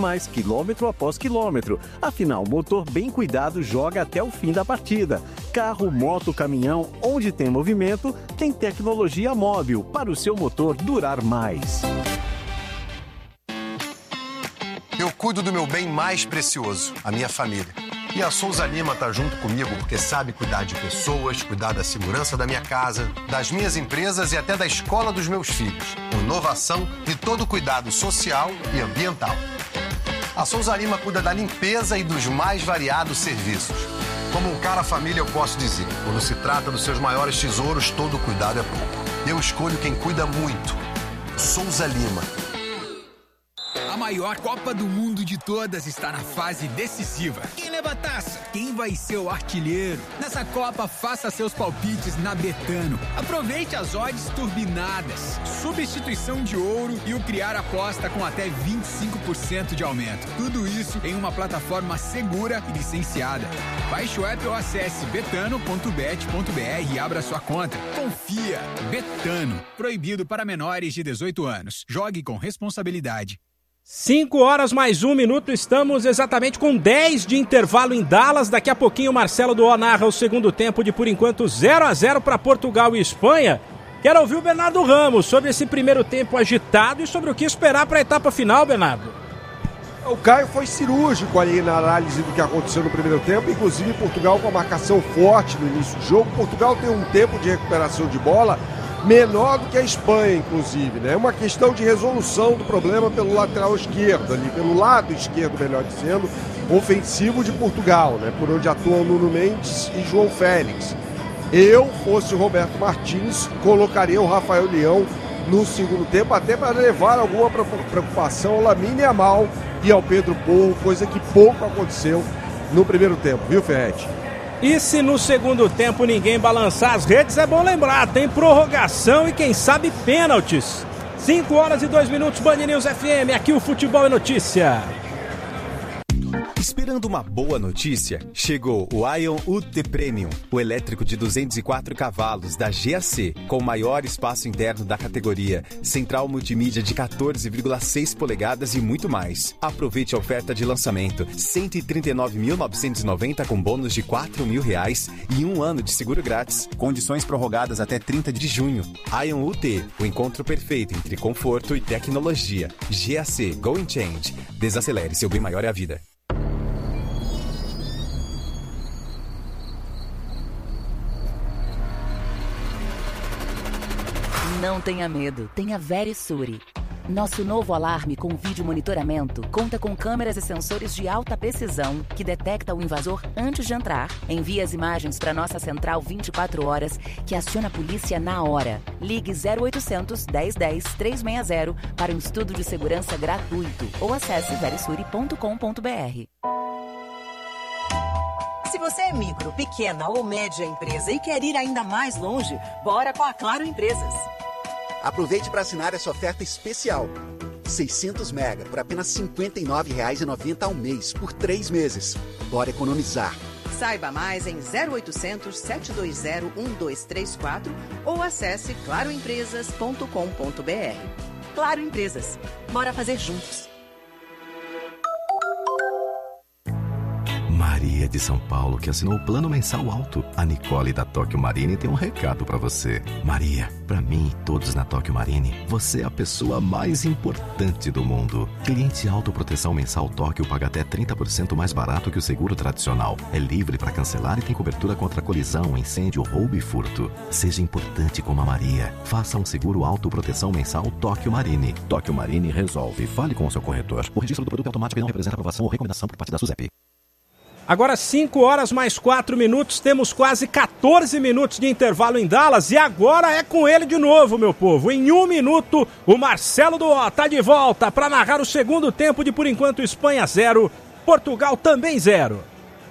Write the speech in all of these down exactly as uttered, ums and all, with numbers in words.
mais, quilômetro após quilômetro. Afinal, motor bem cuidado joga até o fim da partida. Carro, moto, caminhão, onde tem movimento, tem tecnologia móvel para o seu motor durar mais. Eu cuido do meu bem mais precioso, a minha família. E a Souza Lima tá junto comigo porque sabe cuidar de pessoas, cuidar da segurança da minha casa, das minhas empresas e até da escola dos meus filhos. Inovação e todo cuidado social e ambiental. A Souza Lima cuida da limpeza e dos mais variados serviços. Como um cara família, eu posso dizer, quando se trata dos seus maiores tesouros, todo cuidado é pouco. Eu escolho quem cuida muito. Souza Lima. A maior Copa do Mundo de todas está na fase decisiva. Quem leva a taça? Quem vai ser o artilheiro? Nessa Copa, faça seus palpites na Betano. Aproveite as odds turbinadas, substituição de ouro e o criar aposta com até vinte e cinco por cento de aumento. Tudo isso em uma plataforma segura e licenciada. Baixe o app ou acesse betano ponto bet ponto br e abra sua conta. Confia. Betano. Proibido para menores de dezoito anos. Jogue com responsabilidade. cinco horas mais um minuto, estamos exatamente com dez de intervalo em Dallas. Daqui a pouquinho o Marcelo do O narra o segundo tempo de, por enquanto, zero a zero para Portugal e Espanha. Quero ouvir o Bernardo Ramos sobre esse primeiro tempo agitado e sobre o que esperar para a etapa final, Bernardo. O Caio foi cirúrgico ali na análise do que aconteceu no primeiro tempo, inclusive Portugal com a marcação forte no início do jogo. Portugal tem um tempo de recuperação de bola menor do que a Espanha, inclusive, né? É uma questão de resolução do problema pelo lateral esquerdo, ali, pelo lado esquerdo, melhor dizendo, ofensivo de Portugal, né? Por onde atuam Nuno Mendes e João Félix. Eu, fosse o Roberto Martins, colocaria o Rafael Leão no segundo tempo, até para levar alguma preocupação ao Lamine Yamal e ao Pedro Porro, coisa que pouco aconteceu no primeiro tempo, viu, Ferretti? E se no segundo tempo ninguém balançar as redes, é bom lembrar, tem prorrogação e quem sabe pênaltis. cinco horas e dois minutos, Band News F M, aqui o Futebol é Notícia. Esperando uma boa notícia? Chegou o Ion U T Premium, o elétrico de duzentos e quatro cavalos da G A C, com o maior espaço interno da categoria, central multimídia de quatorze vírgula seis polegadas e muito mais. Aproveite a oferta de lançamento, cento e trinta e nove mil novecentos e noventa com bônus de quatro mil reais e um ano de seguro grátis. Condições prorrogadas até trinta de junho. Ion U T, o encontro perfeito entre conforto e tecnologia. G A C Go and Change. Desacelere, seu bem maior é a vida. Não tenha medo, tenha Verisure. Nosso novo alarme com vídeo monitoramento conta com câmeras e sensores de alta precisão que detecta o invasor antes de entrar, envia as imagens para nossa central vinte e quatro horas, que aciona a polícia na hora. Ligue zero oitocentos, dez dez, trezentos e sessenta para um estudo de segurança gratuito ou acesse verisure ponto com ponto br. Se você é micro, pequena ou média empresa e quer ir ainda mais longe, bora com a Claro Empresas. Aproveite para assinar essa oferta especial. seiscentos mega por apenas cinquenta e nove reais e noventa centavos ao mês, por três meses. Bora economizar. Saiba mais em zero oitocentos, sete dois zero, um dois três quatro ou acesse claro empresas ponto com ponto br. Claro Empresas. Bora fazer juntos. Maria de São Paulo, que assinou o plano mensal alto. A Nicole da Tóquio Marine tem um recado pra você. Maria, pra mim e todos na Tóquio Marine, você é a pessoa mais importante do mundo. Cliente autoproteção mensal Tóquio paga até trinta por cento mais barato que o seguro tradicional. É livre para cancelar e tem cobertura contra colisão, incêndio, roubo e furto. Seja importante como a Maria. Faça um seguro autoproteção mensal Tóquio Marine. Tóquio Marine resolve. Fale com o seu corretor. O registro do produto é automático e não representa aprovação ou recomendação por parte da SUSEP. Agora cinco horas mais quatro minutos, temos quase quatorze minutos de intervalo em Dallas e agora é com ele de novo, meu povo. Em um minuto, o Marcelo do O tá de volta para narrar o segundo tempo de, por enquanto, Espanha zero, Portugal também zero.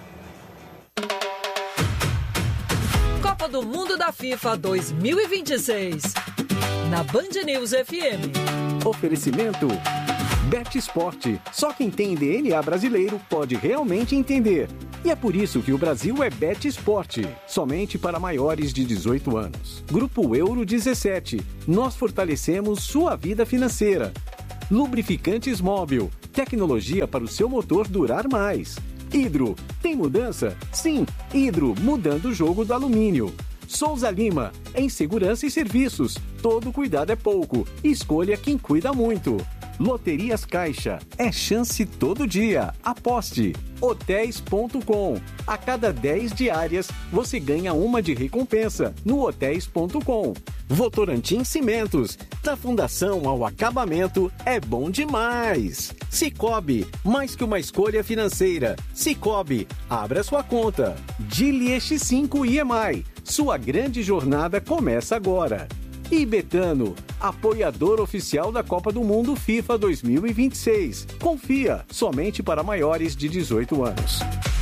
Copa do Mundo da FIFA dois mil e vinte e seis, na Band News F M. Oferecimento Bet Esporte. Só quem tem D N A brasileiro pode realmente entender. E é por isso que o Brasil é Bet Esporte. Somente para maiores de dezoito anos. Grupo Euro dezessete. Nós fortalecemos sua vida financeira. Lubrificantes Móbil. tecnologia para o seu motor durar mais. Hidro, tem mudança? Sim, Hidro, mudando o jogo do alumínio. Souza Lima, em segurança e serviços, todo cuidado é pouco, escolha quem cuida muito. Loterias Caixa, é chance todo dia, aposte. Hotéis ponto com, a cada dez diárias você ganha uma de recompensa no hotéis ponto com. Votorantim Cimentos, da fundação ao acabamento é bom demais. Cicobi, mais que uma escolha financeira. Cicobi, abra sua conta. Gili X cinco I M I, sua grande jornada começa agora. E Betano, apoiador oficial da Copa do Mundo FIFA dois mil e vinte e seis. Confia, somente para maiores de dezoito anos.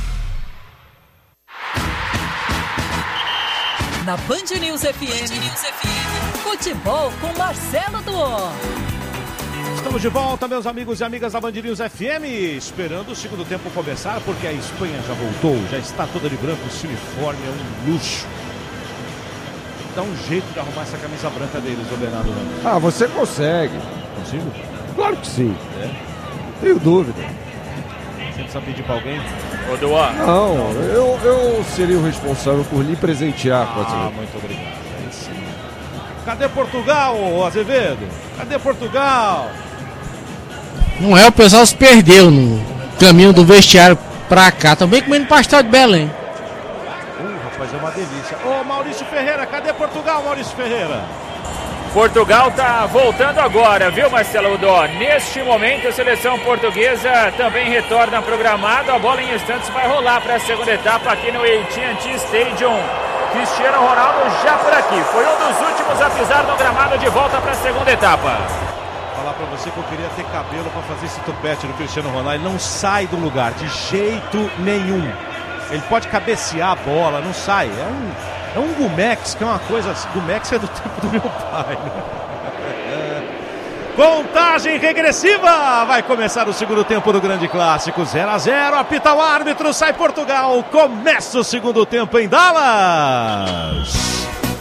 Na Band News F M, Band News F M, futebol com Marcelo Duó. Estamos de volta, meus amigos e amigas da Band News F M, esperando o segundo tempo começar, porque a Espanha já voltou, já está toda de branco, o uniforme é um luxo. Dá um jeito de arrumar essa camisa branca deles, ô Bernardo Ramos. Ah, você consegue. Consigo? Claro que sim. É? Tenho dúvida. Você precisa pedir pra alguém? Ô, Duá. Não, eu, eu seria o responsável por lhe presentear com essa. Ah, muito obrigado. Aí sim. Cadê Portugal, ô Azevedo? Cadê Portugal? Não é, o pessoal se perdeu no caminho do vestiário pra cá. Também comendo pastel de Belém. Mas é uma delícia. Ô Maurício Ferreira, cadê Portugal, Maurício Ferreira? Portugal tá voltando agora, viu, Marcelo Dó? Neste momento a seleção portuguesa também retorna programada. A bola em instantes vai rolar para a segunda etapa aqui no A T and T Stadium. Cristiano Ronaldo já por aqui. Foi um dos últimos a pisar no gramado de volta para a segunda etapa. Falar para você que eu queria ter cabelo para fazer esse tupete do Cristiano Ronaldo. Ele não sai do lugar de jeito nenhum. Ele pode cabecear a bola, não sai. É um, é um Gumex, que é uma coisa... Gumex é do tempo do meu pai, né? Contagem regressiva! Vai começar o segundo tempo do grande clássico. zero a zero, apita o árbitro, sai Portugal. Começa o segundo tempo em Dallas.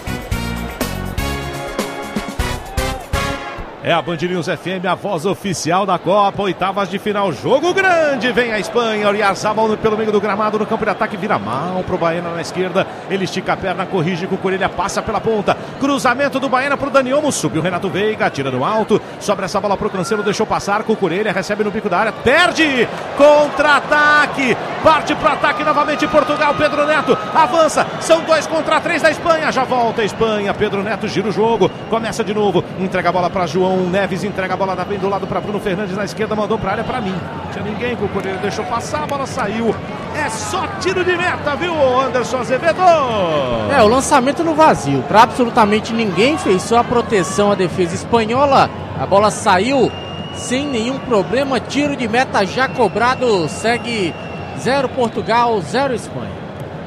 É a Band News F M, a voz oficial da Copa, oitavas de final, jogo grande, vem a Espanha, Oyarzabal pelo meio do gramado, no campo de ataque, vira mal pro Baena na esquerda, ele estica a perna, corrige com o Cucurella, passa pela ponta, cruzamento do Baena pro Dani Olmo, subiu o Renato Veiga, tira no alto, sobra essa bola pro Cancelo, deixou passar, com o Cucurella, recebe no bico da área, perde, contra-ataque, parte pro ataque novamente Portugal, Pedro Neto, avança, são dois contra três da Espanha, já volta a Espanha, Pedro Neto gira o jogo, começa de novo, entrega a bola pra João Neves, entrega a bola da bem do lado para Bruno Fernandes na esquerda, mandou para a área para mim. Não tinha ninguém, com o Cucurella deixou passar, a bola saiu. É só tiro de meta, viu, Anderson Azevedo? É, o lançamento no vazio, para absolutamente ninguém, fez só a proteção à defesa espanhola. A bola saiu sem nenhum problema, tiro de meta já cobrado, segue zero Portugal, zero Espanha.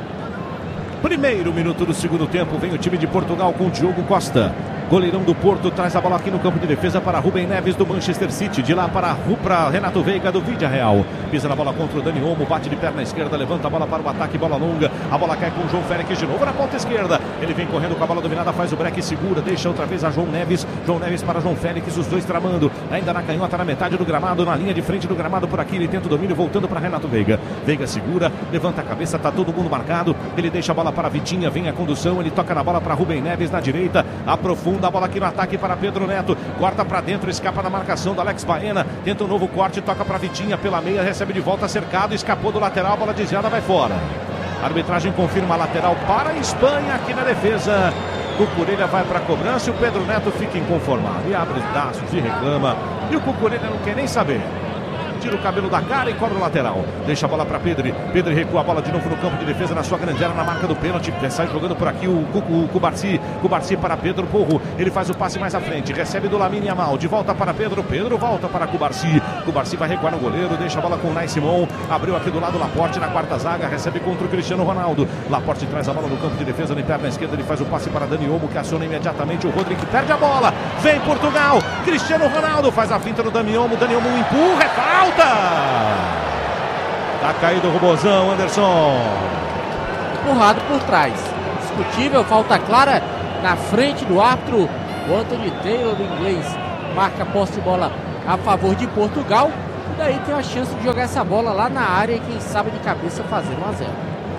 Primeiro minuto do segundo tempo, vem o time de Portugal com o Diogo Costa. Goleirão do Porto traz a bola aqui no campo de defesa para Rubem Neves do Manchester City. De lá para, para Renato Veiga do Villarreal. Pisa na bola contra o Dani Olmo, bate de perna esquerda, levanta a bola para o ataque, bola longa. A bola cai com o João Félix de novo na ponta esquerda. Ele vem correndo com a bola dominada, faz o break, segura, deixa outra vez a João Neves. João Neves para João Félix, os dois tramando. Ainda na canhota, na metade do gramado, na linha de frente do gramado por aqui. Ele tenta o domínio, voltando para Renato Veiga. Veiga segura, levanta a cabeça, tá todo mundo marcado. Ele deixa a bola para Vitinha, vem a condução. Ele toca na bola para Rubem Neves na direita. Aprofunda a bola aqui no ataque para Pedro Neto, corta para dentro, escapa da marcação do Alex Baena, tenta um novo corte, toca para Vitinha pela meia, recebe de volta cercado, escapou do lateral, bola desviada, vai fora. A arbitragem confirma a lateral para a Espanha aqui na defesa. Cucurella vai para a cobrança e o Pedro Neto fica inconformado e abre os braços e reclama, e o Cucurella não quer nem saber. Tira o cabelo da cara e cobra o lateral. Deixa a bola para Pedri. Pedri recua a bola de novo no campo de defesa, na sua grande área, na marca do pênalti. Sai jogando por aqui o, o, o Cubarsi. Cubarsi para Pedro Porro. Ele faz o passe mais à frente. Recebe do Lamine Yamal. De volta para Pedro. Pedro volta para Cubarsi. Cubarsi vai recuar no goleiro. Deixa a bola com o Nai Simon. Abriu aqui do lado Laporte na quarta zaga. Recebe contra o Cristiano Ronaldo. Laporte traz a bola no campo de defesa. Na perna esquerda. Ele faz o passe para Dani Olmo, que aciona imediatamente o Rodrigo. Perde a bola. Vem Portugal. Cristiano Ronaldo faz a finta no Dani Olmo. Dani Olmo empurra. É falta. Tá caído o robozão, Anderson. Empurrado por trás. Discutível, falta clara na frente do árbitro. O Anthony Taylor, do inglês, marca a posse de bola a favor de Portugal. E daí tem a chance de jogar essa bola lá na área e quem sabe de cabeça fazer um a zero.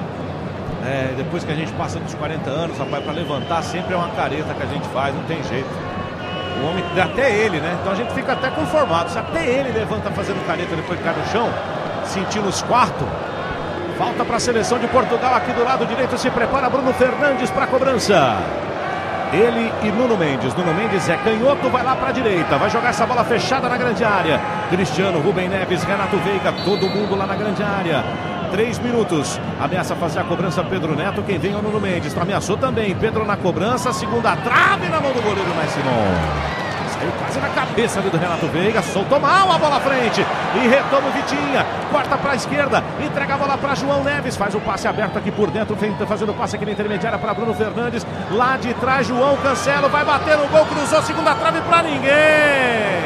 É, depois que a gente passa dos quarenta anos, rapaz, para levantar sempre é uma careta que a gente faz, não tem jeito. O homem, até ele, né? Então a gente fica até conformado. Se até ele levanta fazendo careta depois que cai no chão, sentindo os quartos. Falta para a seleção de Portugal aqui do lado direito. Se prepara Bruno Fernandes para a cobrança. Ele e Nuno Mendes. Nuno Mendes é canhoto, vai lá para a direita. Vai jogar essa bola fechada na grande área. Cristiano, Rubem Neves, Renato Veiga, todo mundo lá na grande área. Três minutos. Ameaça fazer a cobrança Pedro Neto. Quem vem é o Nuno Mendes. Ameaçou também. Pedro na cobrança. Segunda trave na mão do goleiro mais Simon. Saiu quase na cabeça ali do Renato Veiga. Soltou mal a bola à frente. E retoma o Vitinha. Corta para a esquerda. Entrega a bola para João Neves. Faz o passe aberto aqui por dentro. Fazendo o passe aqui na intermediária para Bruno Fernandes. Lá de trás, João Cancelo. Vai bater no gol. Cruzou segunda trave para ninguém.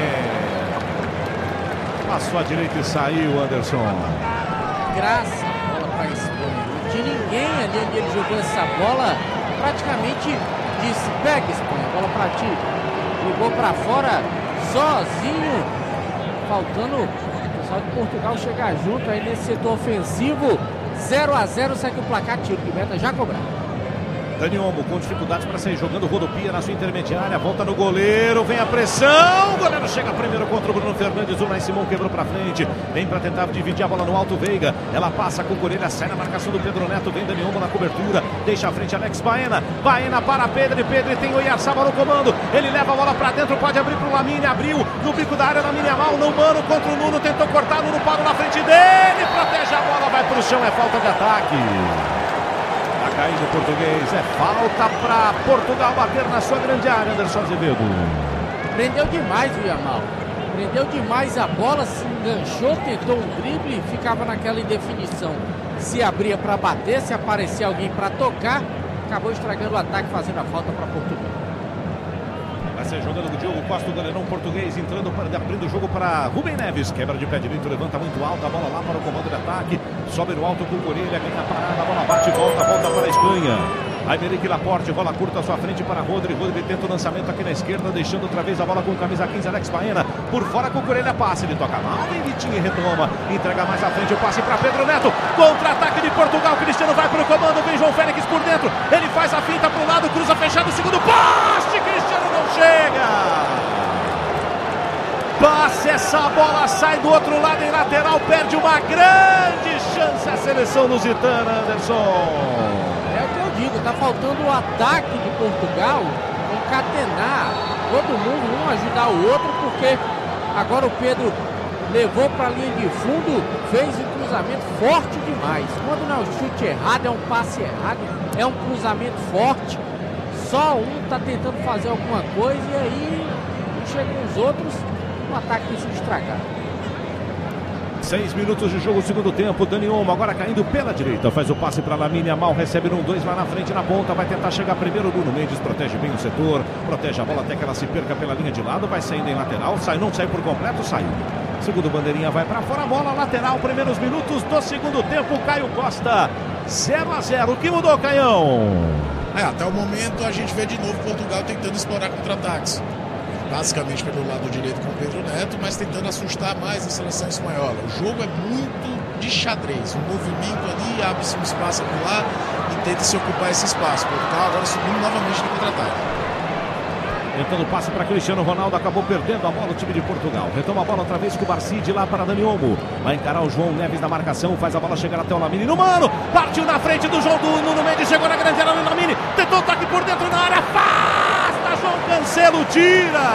Passou à direita e saiu, Anderson. Graça a bola para a Espanha. Não tinha ninguém ali onde ele jogou essa bola. Praticamente disse: pega, Espanha, bola para ti. Jogou para fora sozinho. Faltando o pessoal de Portugal chegar junto aí nesse setor ofensivo. zero a zero, segue o placar, tiro de meta já cobrado. Dani Olmo com dificuldades para sair jogando, rodopia na sua intermediária, volta no goleiro, vem a pressão, o goleiro chega primeiro contra o Bruno Fernandes, o Nai Simão quebrou para frente, vem para tentar dividir a bola no alto, Veiga, ela passa com o Corelha, sai na marcação do Pedro Neto, vem Dani Olmo na cobertura, deixa a frente Alex Baena, Baena para Pedro, Pedro tem o Oyarzabal no comando, ele leva a bola para dentro, pode abrir para o Lamine, abriu no bico da área, Lamine Yamal, não mano contra o Nuno, tentou cortar, Nuno parou na frente dele, protege a bola, vai para o chão, é falta de ataque. Caindo o português, é falta para Portugal bater na sua grande área, Anderson Azevedo. Prendeu demais o Yamal, prendeu demais a bola, se enganchou, tentou um drible, ficava naquela indefinição. Se abria para bater, se aparecia alguém para tocar, acabou estragando o ataque, fazendo a falta para Portugal. Vai ser jogando o Diogo Costa, o goleirão português, entrando para abrindo o jogo para Rubem Neves, quebra de pé direito, levanta muito alto, a bola lá para o comando de ataque, sobe no alto com o Corelha, ganha a parada, a bola bate, volta, volta para a Espanha. Aymeric Laporte, bola curta à sua frente para Rodri, Rodri tenta o lançamento aqui na esquerda, deixando outra vez a bola com camisa quinze, Alex Baena, por fora com o Corelha, passe, ele toca mal, vem Vitinho e retoma, entrega mais à frente o passe para Pedro Neto, contra-ataque de Portugal, Cristiano vai para o comando, vem João Félix por dentro, ele faz a finta para o lado, cruza fechado, segundo poste, Cristiano não chega! Passe, essa bola sai do outro lado em lateral, perde uma grande chance a seleção lusitana, Anderson. É o que eu digo, tá faltando o ataque de Portugal, concatenar todo mundo, um ajudar o outro, porque agora o Pedro levou para a linha de fundo, fez um cruzamento forte demais. Quando não é um chute errado, é um passe errado, é um cruzamento forte, só um tá tentando fazer alguma coisa e aí chegam os outros, o ataque decide estragar. Seis minutos de jogo, segundo tempo. Dani Olmo agora caindo pela direita. Faz o passe para Lamine Yamal. Recebe um dois lá na frente, na ponta. Vai tentar chegar primeiro. Nuno Mendes protege bem o setor. Protege a bola até que ela se perca pela linha de lado. Vai saindo em lateral. Sai, não sai por completo. Saiu. Segundo bandeirinha vai para fora. Bola lateral. Primeiros minutos do segundo tempo. Caio Costa. zero a zero. O que mudou, Caião? É, até o momento a gente vê de novo Portugal tentando explorar contra-ataques. Basicamente pelo lado direito com o Pedro Neto, mas tentando assustar mais a seleção espanhola. O jogo é muito de xadrez. O movimento ali, abre-se um espaço por lá e tenta se ocupar esse espaço. Portugal agora subindo novamente no contra-ataque. Tentando passe para Cristiano Ronaldo, acabou perdendo a bola o time de Portugal. Retoma a bola outra vez com o Barcide lá para Dani Olmo. Vai encarar o João Neves na marcação, faz a bola chegar até o Lamine. No mano, partiu na frente do João do Nuno Mendes, chegou na grande área do Lamine, tentou o toque por dentro na área, afasta, João Cancelo tira.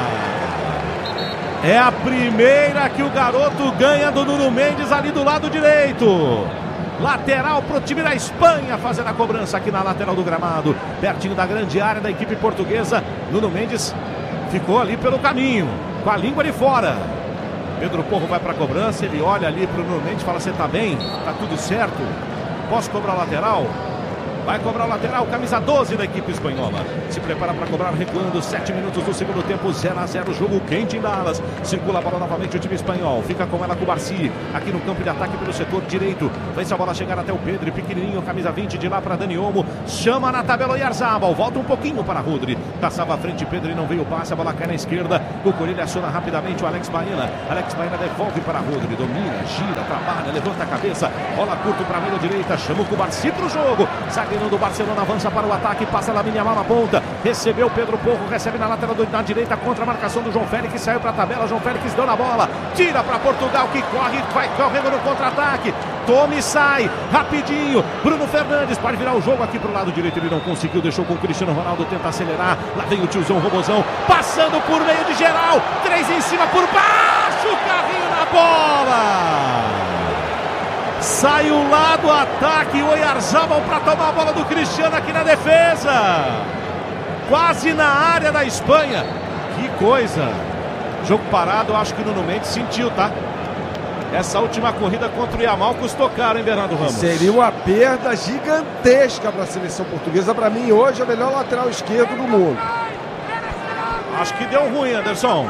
É a primeira que o garoto ganha do Nuno Mendes ali do lado direito. Lateral para o time da Espanha fazendo a cobrança aqui na lateral do gramado, pertinho da grande área da equipe portuguesa. Nuno Mendes ficou ali pelo caminho, com a língua de fora. Pedro Porro vai para a cobrança, ele olha ali para o Nuno Mendes e fala: você está bem? Está tudo certo? Posso cobrar a lateral? Vai cobrar o lateral, camisa doze da equipe espanhola. Se prepara para cobrar recuando, sete minutos do segundo tempo, zero a zero, jogo quente em Dallas. Circula a bola novamente o time espanhol. Fica com ela com o Barci, aqui no campo de ataque pelo setor direito. Vence a bola chegar até o Pedro, pequenininho, camisa vinte, de lá para Dani Olmo. Chama na tabela o Oyarzabal, volta um pouquinho para Rodri. Passava à frente Pedro e não veio o passe, a bola cai na esquerda. O Corelha aciona rapidamente o Alex Baena. Alex Baena devolve para Rodri, domina, gira, trabalha, levanta a cabeça. Bola curto para a meia direita, chama o Cubarci para o jogo. Zagueiro do Barcelona avança para o ataque, passa Lamine Yamal na ponta, recebeu Pedro Porro, recebe na lateral do, na direita contra a marcação do João Félix, saiu para a tabela, João Félix deu na bola, tira para Portugal que corre, vai correndo no contra-ataque, toma e sai, rapidinho, Bruno Fernandes pode virar o jogo aqui para o lado direito, ele não conseguiu, deixou com o Cristiano Ronaldo, tenta acelerar, lá vem o tiozão Robozão, passando por meio de geral, três em cima por baixo, carrinho na bola! Saiu lá do ataque o Oyarzabal para tomar a bola do Cristiano aqui na defesa. Quase na área da Espanha. Que coisa. Jogo parado, eu acho que o Nuno Mendes sentiu, tá? Essa última corrida contra o Yamal custou caro, hein, Bernardo Ramos? Seria uma perda gigantesca para a seleção portuguesa. Para mim, hoje, é o melhor lateral esquerdo do mundo. Acho que deu ruim, Anderson.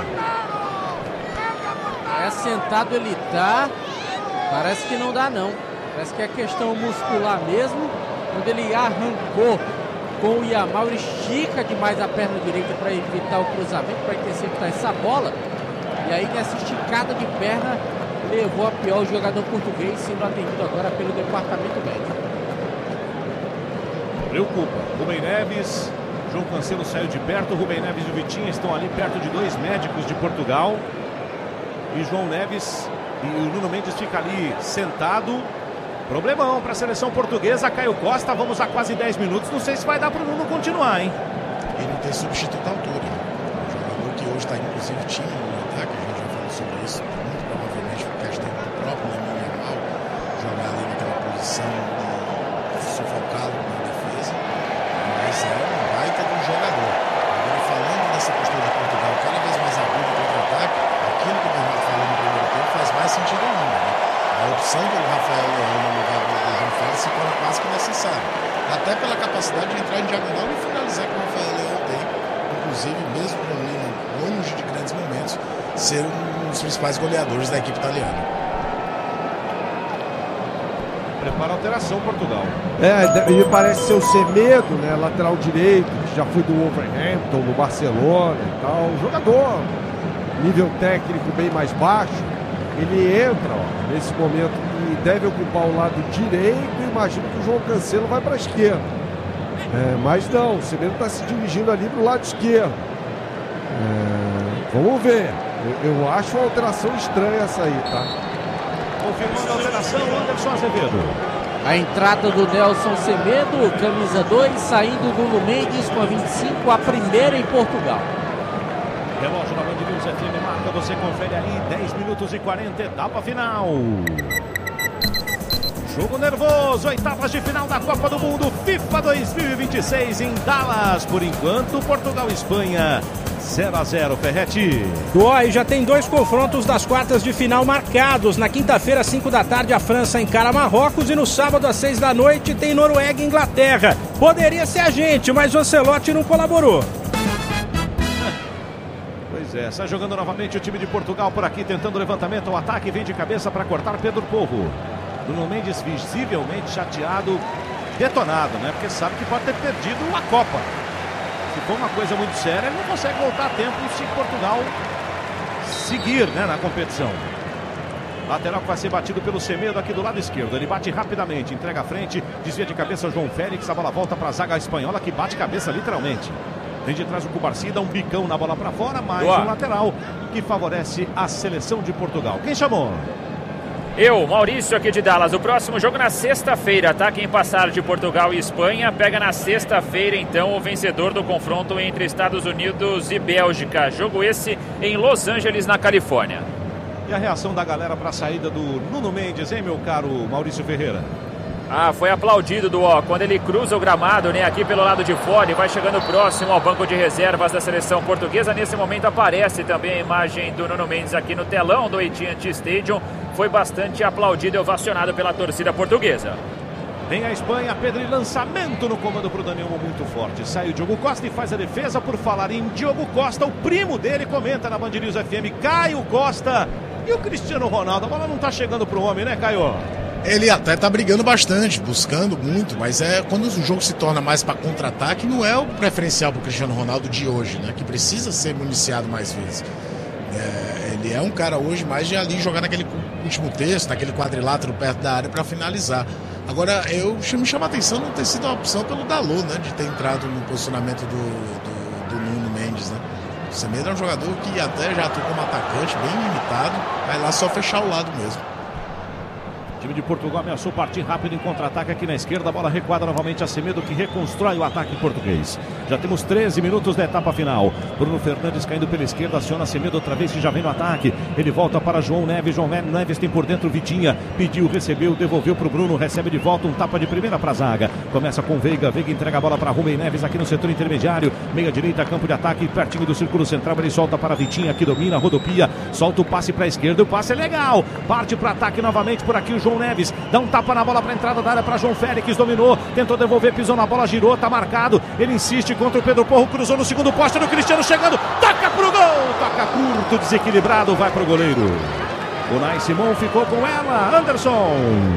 É sentado ele tá... Parece que não dá não, parece que é questão muscular mesmo. Quando ele arrancou com o Yamal, ele estica demais a perna direita para evitar o cruzamento, para interceptar essa bola. E aí nessa esticada de perna levou a pior o jogador português, sendo atendido agora pelo departamento médico. Preocupa, Rubem Neves, João Cancelo saiu de perto, Rubem Neves e o Vitinha estão ali perto de dois médicos de Portugal. E João Neves... E o Nuno Mendes fica ali sentado. Problemão para a seleção portuguesa. Caio Costa, vamos a quase dez minutos. Não sei se vai dar para o Nuno continuar, hein? E não tem substituto à altura. Um jogador que hoje está inclusive tímido no ataque. A gente já falou sobre isso. Muito provavelmente por questão do próprio Lamine Yamal jogar ali naquela posição de sufocá-lo na defesa. Mas é um baita de um jogador. Agora, falando dessa postura de Portugal cada vez mais aguda no contra-ataque, aquilo que o Bernardo falou no primeiro tempo faz mais sentido ainda, né? A opção do Rafael Leão no lugar do João Félix se torna quase que necessária. Até pela capacidade de entrar em diagonal e finalizar que o Rafael Leão tem. Inclusive, mesmo com o Lima longe de grandes momentos, ser um dos principais goleadores da equipe italiana. Prepara a alteração Portugal. É, ele parece ser o Semedo, né? Lateral direito, que já foi do Wolverhampton, do Barcelona e tal. Jogador, nível técnico bem mais baixo. Ele entra, ó, nesse momento e deve ocupar o lado direito. Imagino que o João Cancelo vai para a esquerda. É, mas não, o Semedo está se dirigindo ali para o lado esquerdo. É, vamos ver. Eu, eu acho uma alteração estranha essa aí, tá? Confirmando a alteração, Anderson Azevedo. A entrada do Nelson Semedo, camisa dois, saindo do Nuno Mendes com a vinte e cinco, a primeira em Portugal. Relógio na Band News F M marca, você confere aí, dez minutos e quarenta, etapa final. Jogo nervoso, oitavas de final da Copa do Mundo FIFA dois mil e vinte e seis em Dallas. Por enquanto, Portugal e Espanha, zero a zero, Ferretti. Ó, e já tem dois confrontos das quartas de final marcados. Na quinta-feira, às cinco da tarde, a França encara Marrocos. E no sábado, às seis da noite, tem Noruega e Inglaterra. Poderia ser a gente, mas o Ancelotti não colaborou. É, sai jogando novamente o time de Portugal por aqui, tentando o levantamento, o ataque vem de cabeça para cortar Pedro Porro. Bruno Mendes visivelmente chateado, detonado, né? Porque sabe que pode ter perdido a Copa. Se for uma coisa muito séria, ele não consegue voltar a tempo se Portugal seguir, né, na competição. Lateral que vai ser batido pelo Semedo aqui do lado esquerdo. Ele bate rapidamente, entrega à frente, desvia de cabeça João Félix, a bola volta para a zaga espanhola que bate cabeça literalmente. Vem de trás o Cubarci, dá um bicão na bola para fora, mais Boa. um lateral que favorece a seleção de Portugal. Quem chamou? Eu, Maurício, aqui de Dallas. O próximo jogo na sexta-feira, tá? Quem passar de Portugal e Espanha pega na sexta-feira, então, o vencedor do confronto entre Estados Unidos e Bélgica. Jogo esse em Los Angeles, na Califórnia. E a reação da galera para a saída do Nuno Mendes, hein, meu caro Maurício Ferreira? Ah, foi aplaudido do ó, quando ele cruza o gramado, né, aqui pelo lado de fora e vai chegando próximo ao banco de reservas da seleção portuguesa. Nesse momento aparece também a imagem do Nuno Mendes aqui no telão do A T and T Stadium. Foi bastante aplaudido e ovacionado pela torcida portuguesa. Vem a Espanha, Pedro, e lançamento no comando para o Danielmo muito forte. Sai o Diogo Costa e faz a defesa. Por falar em Diogo Costa, o primo dele comenta na Band News F M, Caio Costa. E o Cristiano Ronaldo, a bola não está chegando para o homem, né, Caio? Ele até está brigando bastante, buscando muito, mas é quando o jogo se torna mais para contra-ataque, não é o preferencial para o Cristiano Ronaldo de hoje, né? Que precisa ser municiado mais vezes. É, ele é um cara hoje mais de ali jogar naquele último terço, naquele quadrilátero perto da área para finalizar. Agora, eu me chama a atenção não ter sido uma opção pelo Dalot, né? De ter entrado no posicionamento do, do, do Nuno Mendes, né? O Semedo é um jogador que até já atuou como atacante, bem limitado, vai lá só fechar o lado mesmo. O time de Portugal ameaçou partir rápido em contra-ataque aqui na esquerda. A bola recuada novamente a Semedo, que reconstrói o ataque português. Já temos treze minutos da etapa final. Bruno Fernandes caindo pela esquerda, aciona Semedo outra vez, que já vem no ataque. Ele volta para João Neves. João Neves tem por dentro Vitinha. Pediu, recebeu, devolveu para o Bruno. Recebe de volta um tapa de primeira para a zaga. Começa com Veiga. Veiga entrega a bola para Rubem Neves aqui no setor intermediário. Meia direita, campo de ataque, pertinho do círculo central. Ele solta para Vitinha, que domina, rodopia. Solta o passe para a esquerda. O passe é legal. Parte para o ataque novamente por aqui o João Neves. Dá um tapa na bola para a entrada da área para João Félix, dominou, tentou devolver, pisou na bola, girou, tá marcado. Ele insiste contra o Pedro Porro, cruzou no segundo poste do Cristiano, chegando, toca pro gol, toca curto, desequilibrado, vai pro goleiro. O Nai Simon ficou com ela, Anderson.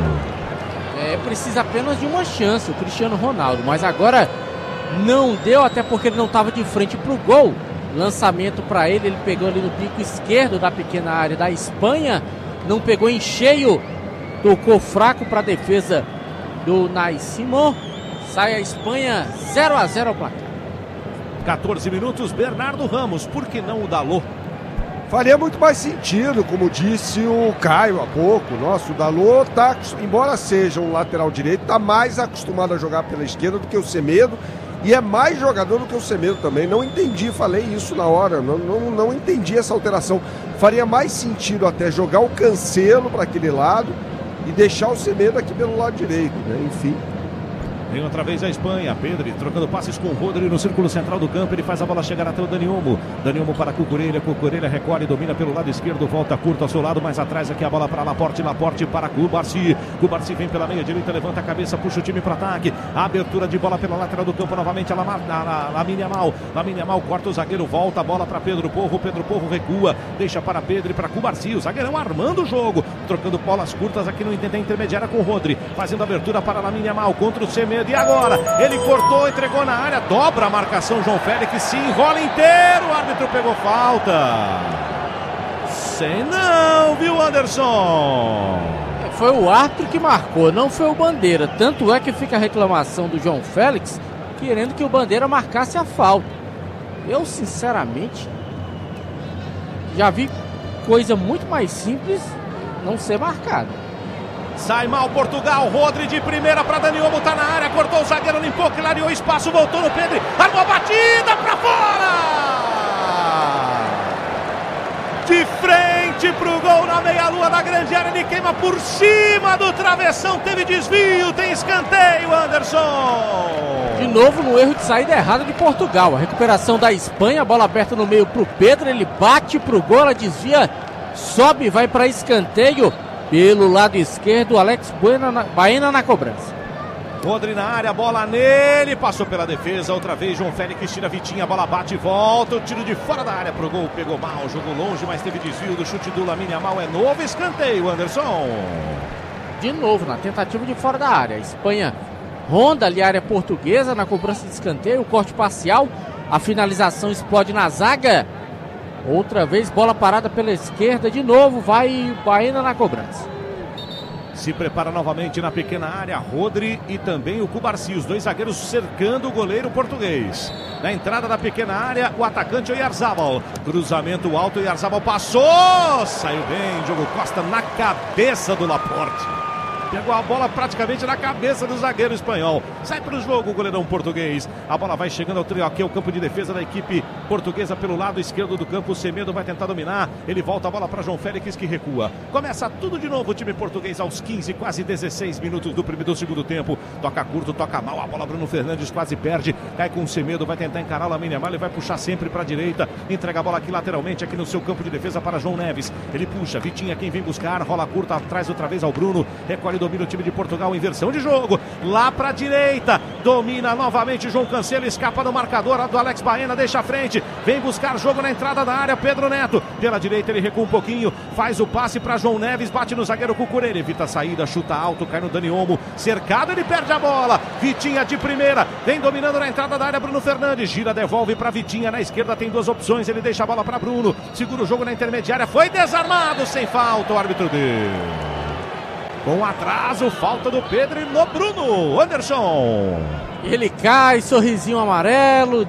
É, precisa apenas de uma chance, o Cristiano Ronaldo, mas agora não deu, até porque ele não estava de frente pro gol. Lançamento para ele, ele pegou ali no bico esquerdo da pequena área da Espanha, não pegou em cheio. Tocou fraco para a defesa do Nai Simon. Sai a Espanha zero a zero ao placar. quatorze minutos, Bernardo Ramos. Por que não o Dalot? Faria muito mais sentido, como disse o Caio há pouco. Nossa, o Dalot, tá, embora seja um lateral direito, está mais acostumado a jogar pela esquerda do que o Semedo. E é mais jogador do que o Semedo também. Não entendi, falei isso na hora. Não, não, não entendi essa alteração. Faria mais sentido até jogar o Cancelo para aquele lado e deixar o Semedo aqui pelo lado direito, né? Enfim. Vem outra vez a Espanha, Pedri trocando passes com o Rodri no círculo central do campo, ele faz a bola chegar até o Danielmo. Danielmo para Cucurella, Cucurella recolhe, domina pelo lado esquerdo, volta curto ao seu lado, mais atrás aqui a bola para Laporte, Laporte para Cubarsi. Cubarsi vem pela meia direita, levanta a cabeça, puxa o time para ataque. A abertura de bola pela lateral do campo novamente, a Lamine Yamal. Lamine Yamal corta o zagueiro, volta a bola para Pedro Porro, Pedro Porro recua, deixa para Pedri, para Cubarsi, o zagueirão armando o jogo, trocando bolas curtas aqui no intermediária com o Rodri, fazendo abertura para Lamine Yamal contra o Semedo. E agora, ele cortou, entregou na área, dobra a marcação, João Félix se enrola inteiro, o árbitro pegou falta. Sei não, viu, Anderson? Foi o árbitro que marcou, não foi o Bandeira. Tanto é que fica a reclamação do João Félix, querendo que o Bandeira marcasse a falta. Eu, sinceramente, já vi coisa muito mais simples não ser marcada. Sai mal Portugal, Rodri de primeira para Danielmo, tá na área, cortou o zagueiro, limpou, clareou espaço, voltou no Pedro, armou a batida para fora! De frente pro gol na meia-lua da grande área, ele queima por cima do travessão, teve desvio, tem escanteio, Anderson! De novo no erro de saída errada de Portugal, a recuperação da Espanha, a bola aberta no meio pro Pedro, ele bate pro gol, ela desvia, sobe, vai para escanteio. Pelo lado esquerdo, Alex Baena na, Baena na cobrança. Rodri na área, bola nele, passou pela defesa, outra vez João Félix tira Vitinha, a bola bate e volta, o tiro de fora da área pro gol, pegou mal, jogou longe, mas teve desvio do chute do Lamine Yamal, é novo escanteio, Anderson. De novo, na tentativa de fora da área, a Espanha ronda ali a área portuguesa na cobrança de escanteio, o corte parcial, a finalização explode na zaga. Outra vez, bola parada pela esquerda, de novo, vai Baena na cobrança. Se prepara novamente na pequena área, Rodri e também o Cubarsi, os dois zagueiros cercando o goleiro português. Na entrada da pequena área, o atacante é o Oyarzabal. Cruzamento alto, o Oyarzabal passou, saiu bem, Diogo Costa na cabeça do Laporte. Pegou a bola praticamente na cabeça do zagueiro espanhol. Sai para o jogo o goleirão português. A bola vai chegando ao trio aqui, ao campo de defesa da equipe portuguesa pelo lado esquerdo do campo. O Semedo vai tentar dominar. Ele volta a bola para João Félix, que recua. Começa tudo de novo o time português aos quinze, quase dezesseis minutos do primeiro do segundo tempo. Toca curto, toca mal. A bola Bruno Fernandes quase perde. Cai com o Semedo, vai tentar encarar o Lamine Yamal. Ele vai puxar sempre para a direita. Entrega a bola aqui lateralmente, aqui no seu campo de defesa para João Neves. Ele puxa, Vitinha quem vem buscar. Rola curta, atrás outra vez ao Bruno. Recolhe domina o time de Portugal, inversão de jogo, lá pra direita, domina novamente João Cancelo, escapa do marcador do Alex Baena, deixa a frente, vem buscar jogo na entrada da área, Pedro Neto, pela direita ele recua um pouquinho, faz o passe pra João Neves, bate no zagueiro Cucurella, evita a saída, chuta alto, cai no Dani Olmo, cercado, ele perde a bola, Vitinha de primeira, vem dominando na entrada da área, Bruno Fernandes, gira, devolve pra Vitinha, na esquerda tem duas opções, ele deixa a bola pra Bruno, segura o jogo na intermediária, foi desarmado, sem falta, o árbitro deu. Com atraso, falta do Pedro no Bruno, Anderson. Ele cai, sorrisinho amarelo,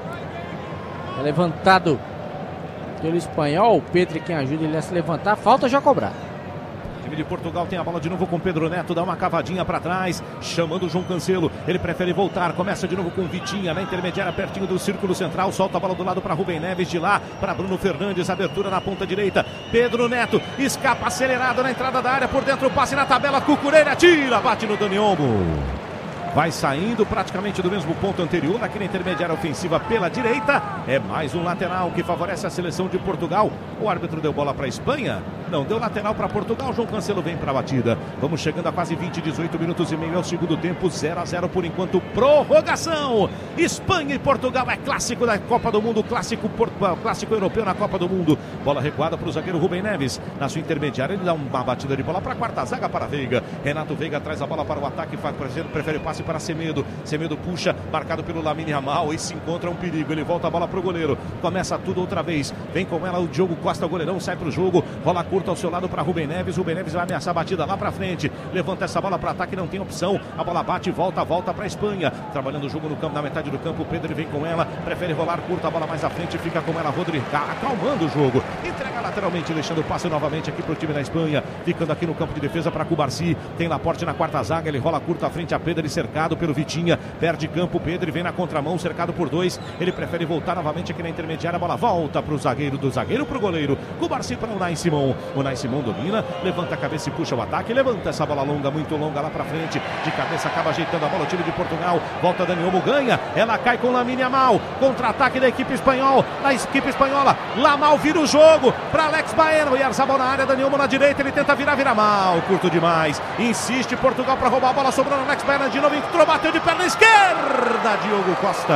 é levantado pelo espanhol, o Pedro é quem ajuda ele a se levantar, falta já cobrar. O time de Portugal tem a bola de novo com Pedro Neto, dá uma cavadinha para trás, chamando o João Cancelo, ele prefere voltar, começa de novo com Vitinha, na intermediária, pertinho do círculo central, solta a bola do lado para Rubem Neves, de lá para Bruno Fernandes, abertura na ponta direita, Pedro Neto, escapa acelerado na entrada da área, por dentro o passe na tabela, Cucurella tira, bate no Dani Olmo. Vai saindo praticamente do mesmo ponto anterior, aqui na intermediária ofensiva pela direita. É mais um lateral que favorece a seleção de Portugal. O árbitro deu bola para a Espanha. Não, deu lateral para Portugal. João Cancelo vem para a batida. Vamos chegando a quase vinte, dezoito minutos e meio ao segundo tempo. zero a zero por enquanto. Prorrogação. Espanha e Portugal é clássico da Copa do Mundo. Clássico, clássico europeu na Copa do Mundo. Bola recuada para o zagueiro Rubem Neves. Na sua intermediária ele dá uma batida de bola para a quarta zaga para Veiga. Renato Veiga traz a bola para o ataque. Prefere o passe para Semedo, Semedo puxa, marcado pelo Lamine Yamal, e se encontra um perigo, ele volta a bola pro goleiro, começa tudo outra vez, vem com ela o Diogo Costa, o goleirão sai pro jogo, bola curta ao seu lado para Rubem Neves, Rubem Neves vai ameaçar a batida lá pra frente, levanta essa bola para ataque, não tem opção, a bola bate, volta, volta pra Espanha, trabalhando o jogo no campo, na metade do campo, Pedro vem com ela, prefere rolar, curta a bola mais à frente, fica com ela, Rodrigo, acalmando o jogo, entrega lateralmente, deixando o passe novamente aqui pro time da Espanha, ficando aqui no campo de defesa para Cubarsi, tem Laporte na quarta zaga, ele rola curta à frente a Pedro, cercado pelo Vitinha, perde campo, Pedro vem na contramão, cercado por dois, ele prefere voltar novamente aqui na intermediária, a bola volta para o zagueiro, do zagueiro para o goleiro, Cubarsi para o Unai Simon, o Unai Simon domina, levanta a cabeça e puxa o ataque, levanta essa bola longa, muito longa lá para frente, de cabeça acaba ajeitando a bola, o time de Portugal, volta Dani Olmo, ganha, ela cai com Lamine Yamal, contra-ataque da equipe espanhola, da equipe espanhola, Lamal vira o jogo, para Alex Baena, e Arzabal na área, Dani Olmo na direita, ele tenta virar, vira mal, curto demais, insiste Portugal para roubar a bola, sobrando Alex Baena de novo, entrou, bateu de perna esquerda, Diogo Costa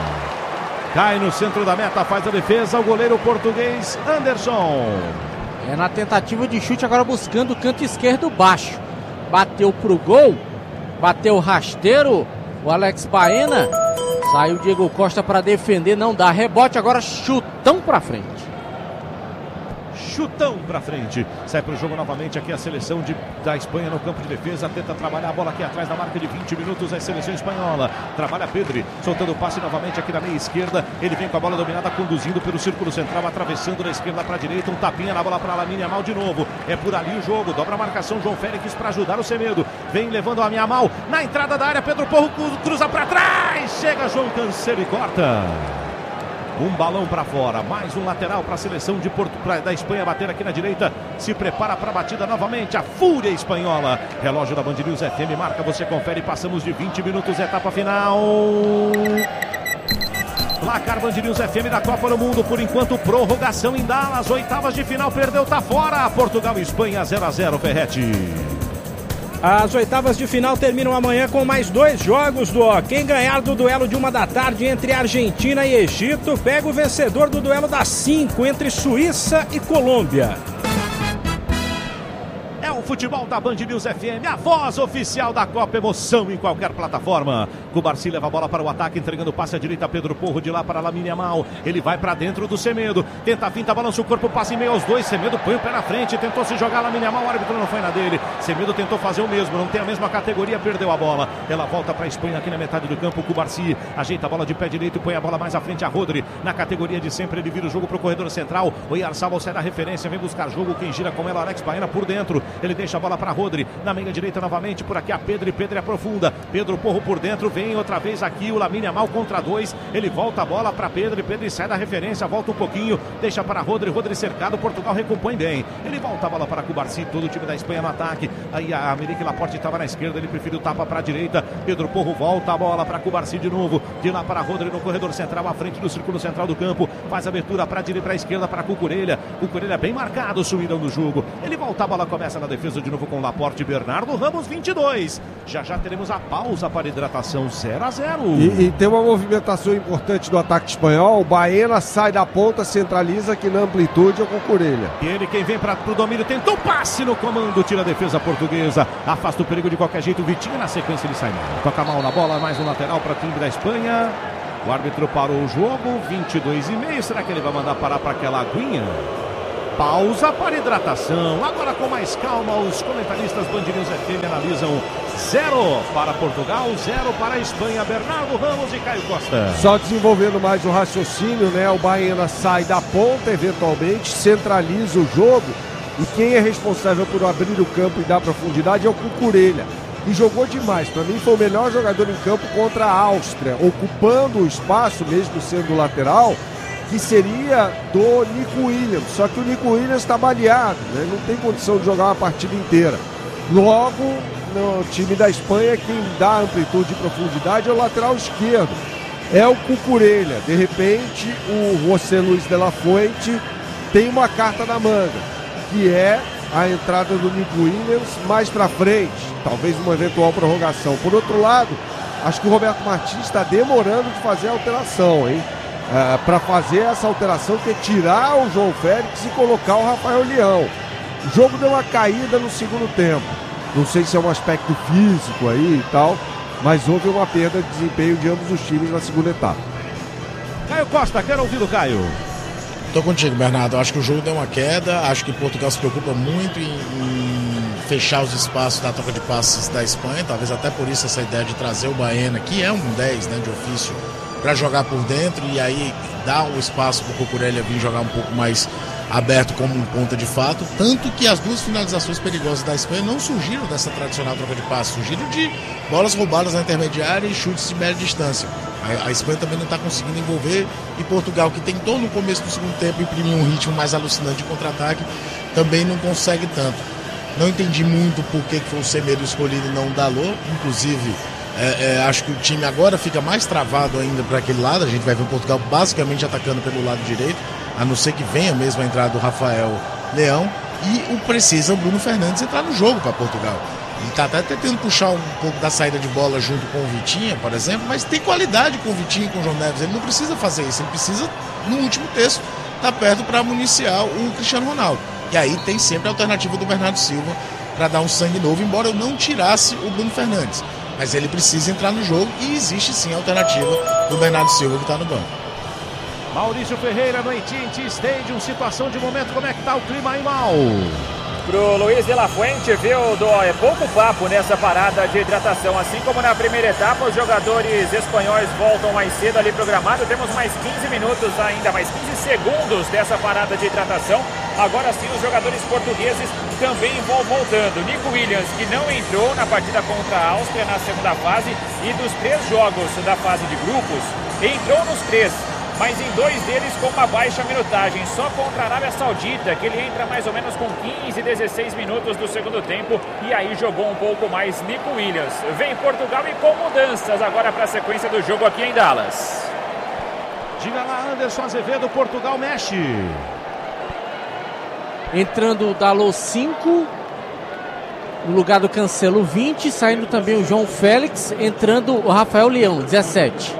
cai no centro da meta, faz a defesa, o goleiro português Anderson. É na tentativa de chute, agora buscando o canto esquerdo baixo, bateu pro gol, bateu rasteiro o Alex Baena, saiu Diego Costa para defender, não dá rebote, agora chutão pra frente. Chutão pra frente, sai pro jogo novamente aqui a seleção de, da Espanha no campo de defesa, tenta trabalhar a bola aqui atrás da marca de vinte minutos, a seleção espanhola, trabalha Pedri, soltando o passe novamente aqui na meia esquerda, ele vem com a bola dominada, conduzindo pelo círculo central, atravessando da esquerda pra direita, um tapinha na bola pra Lamine Yamal de novo, é por ali o jogo, dobra a marcação, João Félix para ajudar o Semedo, vem levando a Yamal, na entrada da área, Pedro Porro cruza pra trás, chega João Cancelo e corta. Um balão para fora, mais um lateral para a seleção de Porto, pra, da Espanha bater aqui na direita, se prepara para a batida novamente, a fúria espanhola, relógio da Band News F M, marca, você confere, passamos de vinte minutos, etapa final. Placar Band News F M da Copa do Mundo, por enquanto prorrogação em Dallas, oitavas de final, perdeu, tá fora, Portugal e Espanha zero a zero, Ferretti. As oitavas de final terminam amanhã com mais dois jogos do ó. Quem ganhar do duelo de uma da tarde entre Argentina e Egito, pega o vencedor do duelo das cinco entre Suíça e Colômbia. É o futebol da Band News F M, a voz oficial da Copa, emoção em qualquer plataforma. Cubarsi leva a bola para o ataque, entregando o passe à direita, Pedro Porro de lá para Lamine Yamal. Ele vai para dentro do Semedo, tenta a finta, balança o corpo, passe em meio aos dois, Semedo põe o pé na frente, tentou se jogar, Lamine Yamal, o árbitro não foi na dele. Semedo tentou fazer o mesmo, não tem a mesma categoria, perdeu a bola. Ela volta para a Espanha aqui na metade do campo, Cubarsi ajeita a bola de pé direito, põe a bola mais à frente a Rodri. Na categoria de sempre, ele vira o jogo para o corredor central. O Oyarzabal sai da referência, vem buscar jogo, quem gira com ela, Alex Baena por dentro. Ele deixa a bola para Rodri, na meia direita novamente, por aqui a Pedro, e Pedro aprofunda, Pedro Porro por dentro, vem outra vez aqui o Lamine Yamal contra dois, ele volta a bola para Pedro, e Pedro sai da referência, volta um pouquinho, deixa para Rodri, Rodri cercado, Portugal recompõe bem, ele volta a bola para Cubarsi, todo o time da Espanha no ataque, aí a América Laporte estava na esquerda, ele prefere o tapa para a direita, Pedro Porro volta a bola para Cubarsi de novo, de lá para Rodri no corredor central, à frente do círculo central do campo, faz abertura para a direita, para a esquerda, para Cucurella, Cucurella bem marcado, sumiram no jogo, ele volta a bola, começa na defesa, defesa de novo com Laporte e Bernardo Ramos, vinte e dois. Já já teremos a pausa para hidratação, zero a zero. E, e tem uma movimentação importante do ataque espanhol. O Baena sai da ponta, centraliza aqui na amplitude é o Cucurella. E ele quem vem para o domínio, tentou passe no comando, tira a defesa portuguesa, afasta o perigo de qualquer jeito. O Vitinho na sequência ele sai mal. Toca mal na bola, mais um lateral para o time da Espanha. O árbitro parou o jogo, vinte e dois e meio. Será que ele vai mandar parar para aquela aguinha? Pausa para hidratação. Agora com mais calma, os comentaristas Band News F M analisam zero para Portugal, zero para a Espanha. Bernardo Ramos e Caio Costa. Só desenvolvendo mais o raciocínio, né? O Baena sai da ponta eventualmente, centraliza o jogo e quem é responsável por abrir o campo e dar profundidade é o Cucurella. E jogou demais. Para mim foi o melhor jogador em campo contra a Áustria, ocupando o espaço, mesmo sendo lateral, que seria do Nico Williams. Só que o Nico Williams está baleado, né? Não tem condição de jogar uma partida inteira. Logo, no time da Espanha, quem dá amplitude e profundidade é o lateral esquerdo. É o Cucurella. De repente, o José Luis de la Fuente tem uma carta na manga, que é a entrada do Nico Williams mais para frente, talvez uma eventual prorrogação. Por outro lado, acho que o Roberto Martins está demorando de fazer a alteração, hein? É, para fazer essa alteração, que é tirar o João Félix e colocar o Rafael Leão. O jogo deu uma caída no segundo tempo. Não sei se é um aspecto físico aí e tal, mas houve uma perda de desempenho de ambos os times na segunda etapa. Caio Costa, quero ouvir o Caio. Tô contigo, Bernardo. Acho que o jogo deu uma queda. Acho que Portugal se preocupa muito em, em fechar os espaços da troca de passes da Espanha. Talvez até por isso essa ideia de trazer o Baena, que é um dez, né, de ofício, para jogar por dentro e aí dar o espaço para o Cucurella vir jogar um pouco mais aberto como um ponta de fato. Tanto que as duas finalizações perigosas da Espanha não surgiram dessa tradicional troca de passes, surgiram de bolas roubadas na intermediária e chutes de média distância. A, a Espanha também não está conseguindo envolver, e Portugal, que tentou no começo do segundo tempo imprimir um ritmo mais alucinante de contra-ataque, também não consegue tanto. Não entendi muito por que foi o Semedo escolhido e não o Dalot. Inclusive, é, é, acho que o time agora fica mais travado ainda para aquele lado. A gente vai ver o Portugal basicamente atacando pelo lado direito, a não ser que venha mesmo a entrada do Rafael Leão. E o precisa o Bruno Fernandes entrar no jogo para Portugal. Ele está até tentando puxar um pouco da saída de bola junto com o Vitinha, por exemplo, mas tem qualidade com o Vitinha e com o João Neves. Ele não precisa fazer isso, ele precisa, no último terço, estar tá perto para municiar o Cristiano Ronaldo. E aí tem sempre a alternativa do Bernardo Silva para dar um sangue novo, embora eu não tirasse o Bruno Fernandes. Mas ele precisa entrar no jogo e existe sim a alternativa do Bernardo Silva, que está no banco. Maurício Ferreira no A T and T Stadium, situação de momento, como é que tá o clima aí, Mal? Pro Luiz de la Fuente, viu, do, é pouco papo nessa parada de hidratação. Assim como na primeira etapa, os jogadores espanhóis voltam mais cedo ali programado. Temos mais quinze minutos ainda, mais quinze segundos dessa parada de hidratação. Agora sim, os jogadores portugueses também vão voltando. Nico Williams, que não entrou na partida contra a Áustria na segunda fase, e dos três jogos da fase de grupos, entrou nos três, mas em dois deles com uma baixa minutagem, só contra a Arábia Saudita, que ele entra mais ou menos com quinze, dezesseis minutos do segundo tempo, e aí jogou um pouco mais Nico Williams. Vem Portugal e com mudanças agora para a sequência do jogo aqui em Dallas. Diga lá, Anderson Azevedo, Portugal mexe. Entrando o Dalot cinco, no lugar do Cancelo vinte, saindo também o João Félix, entrando o Rafael Leão, dezessete.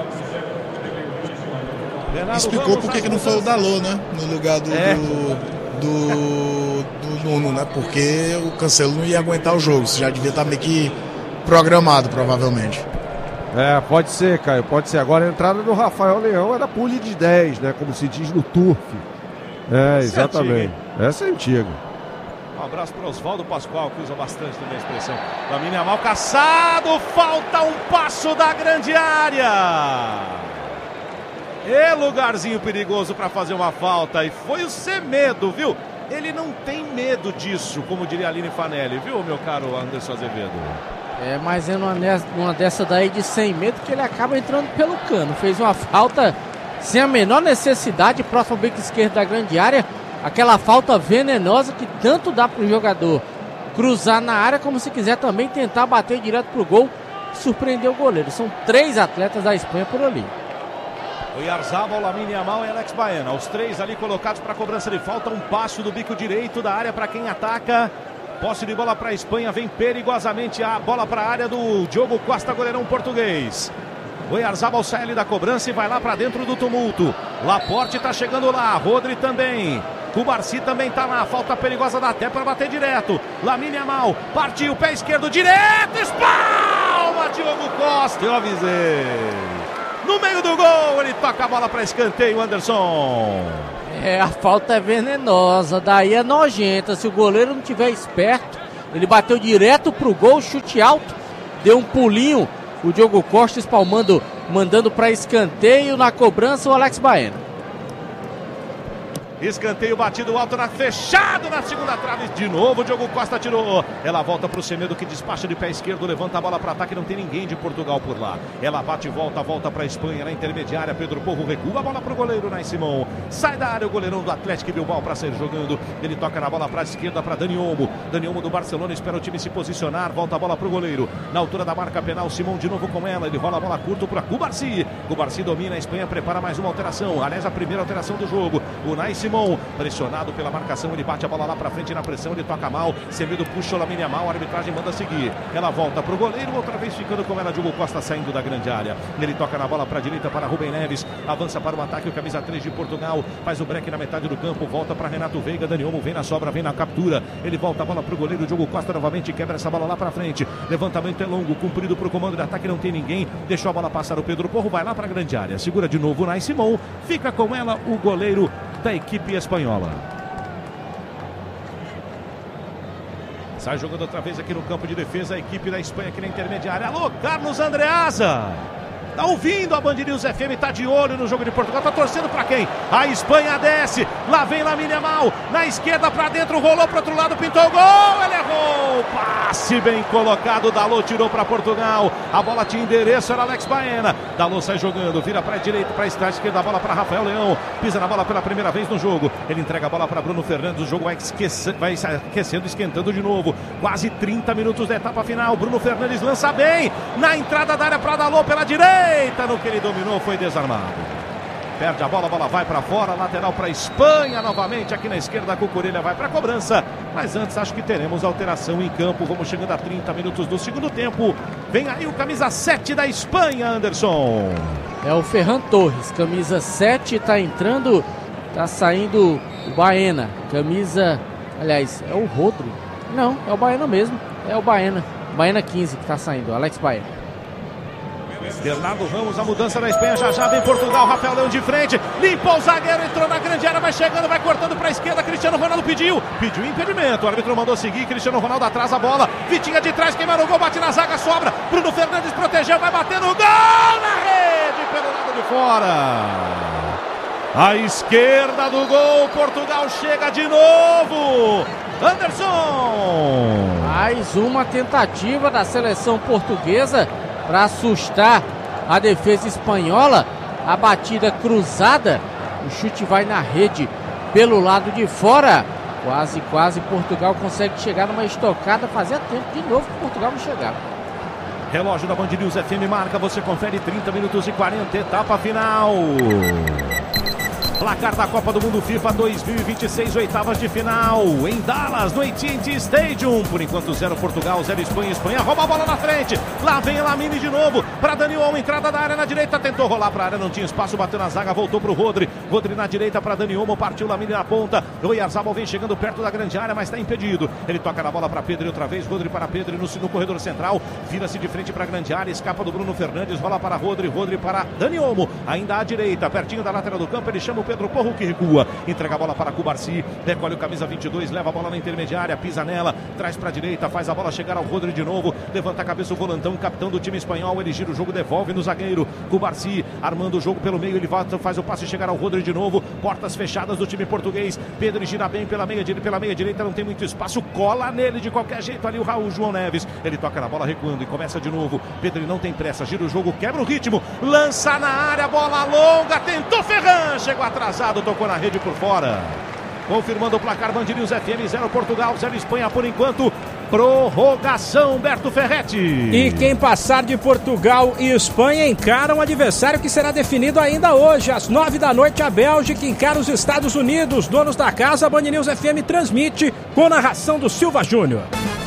Explicou por que não foi o Dalot, né? No lugar do, é. do, do, do Nuno, né? Porque o Cancelo não ia aguentar o jogo. Isso já devia estar meio que programado, provavelmente. É, pode ser, Caio, pode ser. Agora a entrada do Rafael Leão era pule de dez, né? Como se diz no turf. É, exatamente. Essa é antiga. Um abraço para Oswaldo Pascoal, que usa bastante também a expressão. Lamine Yamal caçado, falta um passo da grande área. E lugarzinho perigoso para fazer uma falta. E foi o Semedo, viu? Ele não tem medo disso, como diria a Aline Fanelli, viu, meu caro Anderson Azevedo? É, mas é numa, numa dessa daí de sem medo que ele acaba entrando pelo cano. Fez uma falta sem a menor necessidade, próximo ao beco esquerdo da grande área. Aquela falta venenosa que tanto dá para o jogador cruzar na área, como se quiser também tentar bater direto pro gol e surpreender o goleiro. São três atletas da Espanha por ali. O Yarzabal, Lamine Yamal e Alex Baena, os três ali colocados para cobrança de falta. Um passo do bico direito da área para quem ataca. Posse de bola para a Espanha, vem perigosamente a bola para a área do Diogo Costa, goleirão português. O Oyarzabal sai ali da cobrança e vai lá para dentro do tumulto. Laporte está chegando lá, Rodri também. Cubarsi também está lá, falta perigosa, dá até para bater direto. Lamine Yamal, partiu, pé esquerdo, direto, espalma Diogo Costa, eu avisei. No meio do gol, ele toca a bola para escanteio, Anderson. É, a falta é venenosa, daí é nojenta. Se o goleiro não tiver esperto, ele bateu direto pro gol, chute alto, deu um pulinho. O Diogo Costa espalmando, mandando para escanteio. Na cobrança, o Alex Baena. Escanteio batido alto, na, fechado na segunda trave. De novo o Diogo Costa tirou. Ela volta para o Semedo, que despacha de pé esquerdo. Levanta a bola para ataque, não tem ninguém de Portugal por lá. Ela bate e volta, volta para a Espanha. Na intermediária, Pedro Porro recua a bola para o goleiro Nai Simão. Sai da área o goleirão do Atlético Bilbao para sair jogando. Ele toca na bola para a esquerda para Dani Olmo. Dani Olmo do Barcelona espera o time se posicionar. Volta a bola para o goleiro. Na altura da marca penal, Simão de novo com ela. Ele rola a bola curto para Cubarsi. Cubarsi domina, a Espanha prepara mais uma alteração. Aliás, a primeira alteração do jogo. O Nai Simão, pressionado pela marcação, ele bate a bola lá pra frente na pressão, ele toca mal, Semedo puxa o Lamine Yamal, a arbitragem manda seguir. Ela volta pro goleiro, outra vez ficando com ela, Diogo Costa saindo da grande área. Ele toca na bola pra direita para Rubem Neves, avança para o ataque, o camisa três de Portugal, faz o break na metade do campo, volta para Renato Veiga, Dani Olmo vem na sobra, vem na captura, ele volta a bola pro goleiro, Diogo Costa novamente quebra essa bola lá pra frente, levantamento é longo, cumprido pro comando de ataque, não tem ninguém, deixou a bola passar o Pedro Porro, vai lá pra grande área, segura de novo o Nai Simão, fica com ela o goleiro da equipe espanhola. Sai jogando outra vez aqui no campo de defesa a equipe da Espanha aqui na intermediária. Alô, Carlos Andreasa! Tá ouvindo a Band News F M, tá de olho no jogo de Portugal, tá torcendo pra quem? A Espanha desce, lá vem Lamine Yamal, na esquerda pra dentro, rolou pro outro lado, pintou o gol, ele errou, passe bem colocado, Dalot tirou pra Portugal, a bola tinha endereço, era Alex Baena, Dalot sai jogando, vira pra direita, pra esquerda, a bola pra Rafael Leão, pisa na bola pela primeira vez no jogo, ele entrega a bola pra Bruno Fernandes, o jogo vai, esquece, vai aquecendo, esquentando de novo, quase trinta minutos da etapa final, Bruno Fernandes lança bem, na entrada da área pra Dalot pela direita, Eita, no que ele dominou, foi desarmado. Perde a bola, a bola vai para fora, lateral para Espanha novamente, aqui na esquerda a Cucurella vai para a cobrança, mas antes acho que teremos alteração em campo, vamos chegando a trinta minutos do segundo tempo, vem aí o camisa sete da Espanha, Anderson. É o Ferran Torres, camisa sete, tá entrando, tá saindo o Baena, camisa, aliás, é o Rodri, não, é o Baena mesmo, é o Baena, Baena quinze que tá saindo, Alex Baena. Bernardo Ramos, a mudança da Espanha, já já vem Portugal, Rafael Leão de frente, limpou o zagueiro, entrou na grande área, vai chegando, vai cortando para a esquerda, Cristiano Ronaldo pediu, pediu impedimento, o árbitro mandou seguir, Cristiano Ronaldo atrás a bola, Vitinha de trás, queima no gol, bate na zaga, sobra, Bruno Fernandes protegeu, vai bater no gol, na rede, pelo lado de fora. À esquerda do gol, Portugal chega de novo, Anderson. Mais uma tentativa da seleção portuguesa para assustar a defesa espanhola, a batida cruzada, o chute vai na rede pelo lado de fora, quase, quase Portugal consegue chegar numa estocada, fazia tempo de novo que Portugal não chegava. Relógio da Band News F M marca, você confere trinta minutos e quarenta, etapa final. Placar da Copa do Mundo FIFA dois mil e vinte e seis, oitavas de final, em Dallas, no A T and T Stadium. Por enquanto, zero Portugal, zero Espanha. Espanha rouba a bola na frente. Lá vem Lamine de novo, para Dani Olmo, entrada da área na direita, tentou rolar para a área, não tinha espaço, bateu na zaga, voltou para o Rodri. Rodri na direita para Dani Olmo, partiu Lamine na ponta. O Oyarzabal vem chegando perto da grande área, mas está impedido. Ele toca na bola para Pedro outra vez, Rodri para Pedro no, no corredor central, vira-se de frente para a grande área, escapa do Bruno Fernandes, rola para Rodri, Rodri para Dani Olmo, ainda à direita, pertinho da lateral do campo, ele chama o Pedro Porro, que recua, entrega a bola para Cubarsi, decolhe o camisa vinte e dois, leva a bola na intermediária, pisa nela, traz para a direita, faz a bola chegar ao Rodri de novo, levanta a cabeça o volantão, capitão do time espanhol, ele gira o jogo, devolve no zagueiro, Cubarsi armando o jogo pelo meio, ele volta, faz o passe chegar ao Rodri de novo, portas fechadas do time português, Pedro gira bem pela meia, pela meia direita, não tem muito espaço, cola nele de qualquer jeito ali o Raul João Neves, ele toca na bola recuando e começa de novo, Pedro não tem pressa, gira o jogo, quebra o ritmo, lança na área, bola longa, tentou Ferran, chegou atrasado, tocou na rede por fora. Confirmando o placar, Band News F M, zero Portugal, zero Espanha por enquanto. prorrogação, Berto Ferretti. E quem passar de Portugal e Espanha encara um adversário que será definido ainda hoje. Às nove da noite, a Bélgica encara os Estados Unidos. Donos da casa, a Band News F M transmite com narração do Silva Júnior.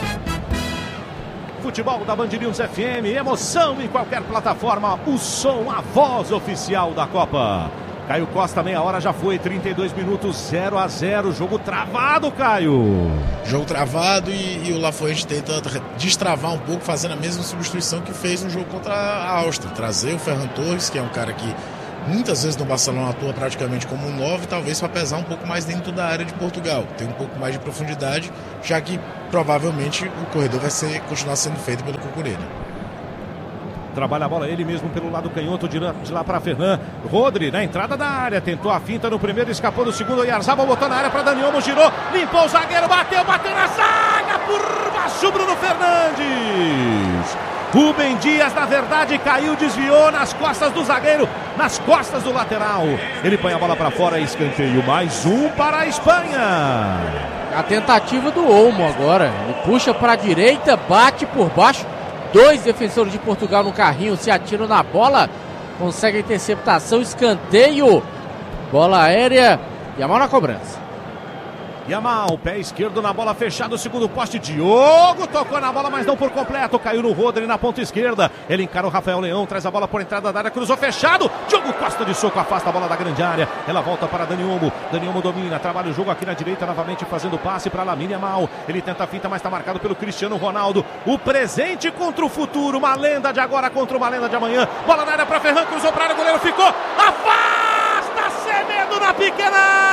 Futebol da Band News F M, emoção em qualquer plataforma, o som, a voz oficial da Copa. Caio Costa, meia hora já foi, trinta e dois minutos, zero a zero, jogo travado, Caio. Jogo travado e, e o Lafuente tenta destravar um pouco, fazendo a mesma substituição que fez no jogo contra a Áustria. Trazer o Ferran Torres, que é um cara que muitas vezes no Barcelona atua praticamente como um nove, talvez para pesar um pouco mais dentro da área de Portugal. Tem um pouco mais de profundidade, já que provavelmente o corredor vai ser, continuar sendo feito pelo Cucurella. Trabalha a bola ele mesmo pelo lado canhoto, de lá, de lá para Ferran. Rodri na entrada da área, tentou a finta no primeiro, escapou no segundo. Oyarzabal botou na área para Dani Olmo, girou, limpou o zagueiro, bateu, bateu na zaga, por baixo Bruno Fernandes. Rubem Dias, na verdade, caiu, desviou nas costas do zagueiro, nas costas do lateral. Ele põe a bola para fora, escanteio, mais um para a Espanha. A tentativa do Olmo agora, ele puxa para a direita, bate por baixo. Dois defensores de Portugal no carrinho se atiram na bola, consegue a interceptação, escanteio, bola aérea, Yamal na cobrança. Yamal, pé esquerdo na bola, fechado o segundo poste, Diogo tocou na bola, mas não por completo, caiu no Rodri na ponta esquerda, ele encara o Rafael Leão, traz a bola por entrada da área, cruzou fechado, Diogo Costa de soco, afasta a bola da grande área, ela volta para Dani Olmo, Dani Olmo domina, trabalha o jogo aqui na direita, novamente fazendo passe para Lamine Yamal, ele tenta a finta, mas está marcado pelo Cristiano Ronaldo, o presente contra o futuro, uma lenda de agora contra uma lenda de amanhã, bola na área para Ferran, cruzou para a área, o goleiro ficou, afasta Semedo na pequena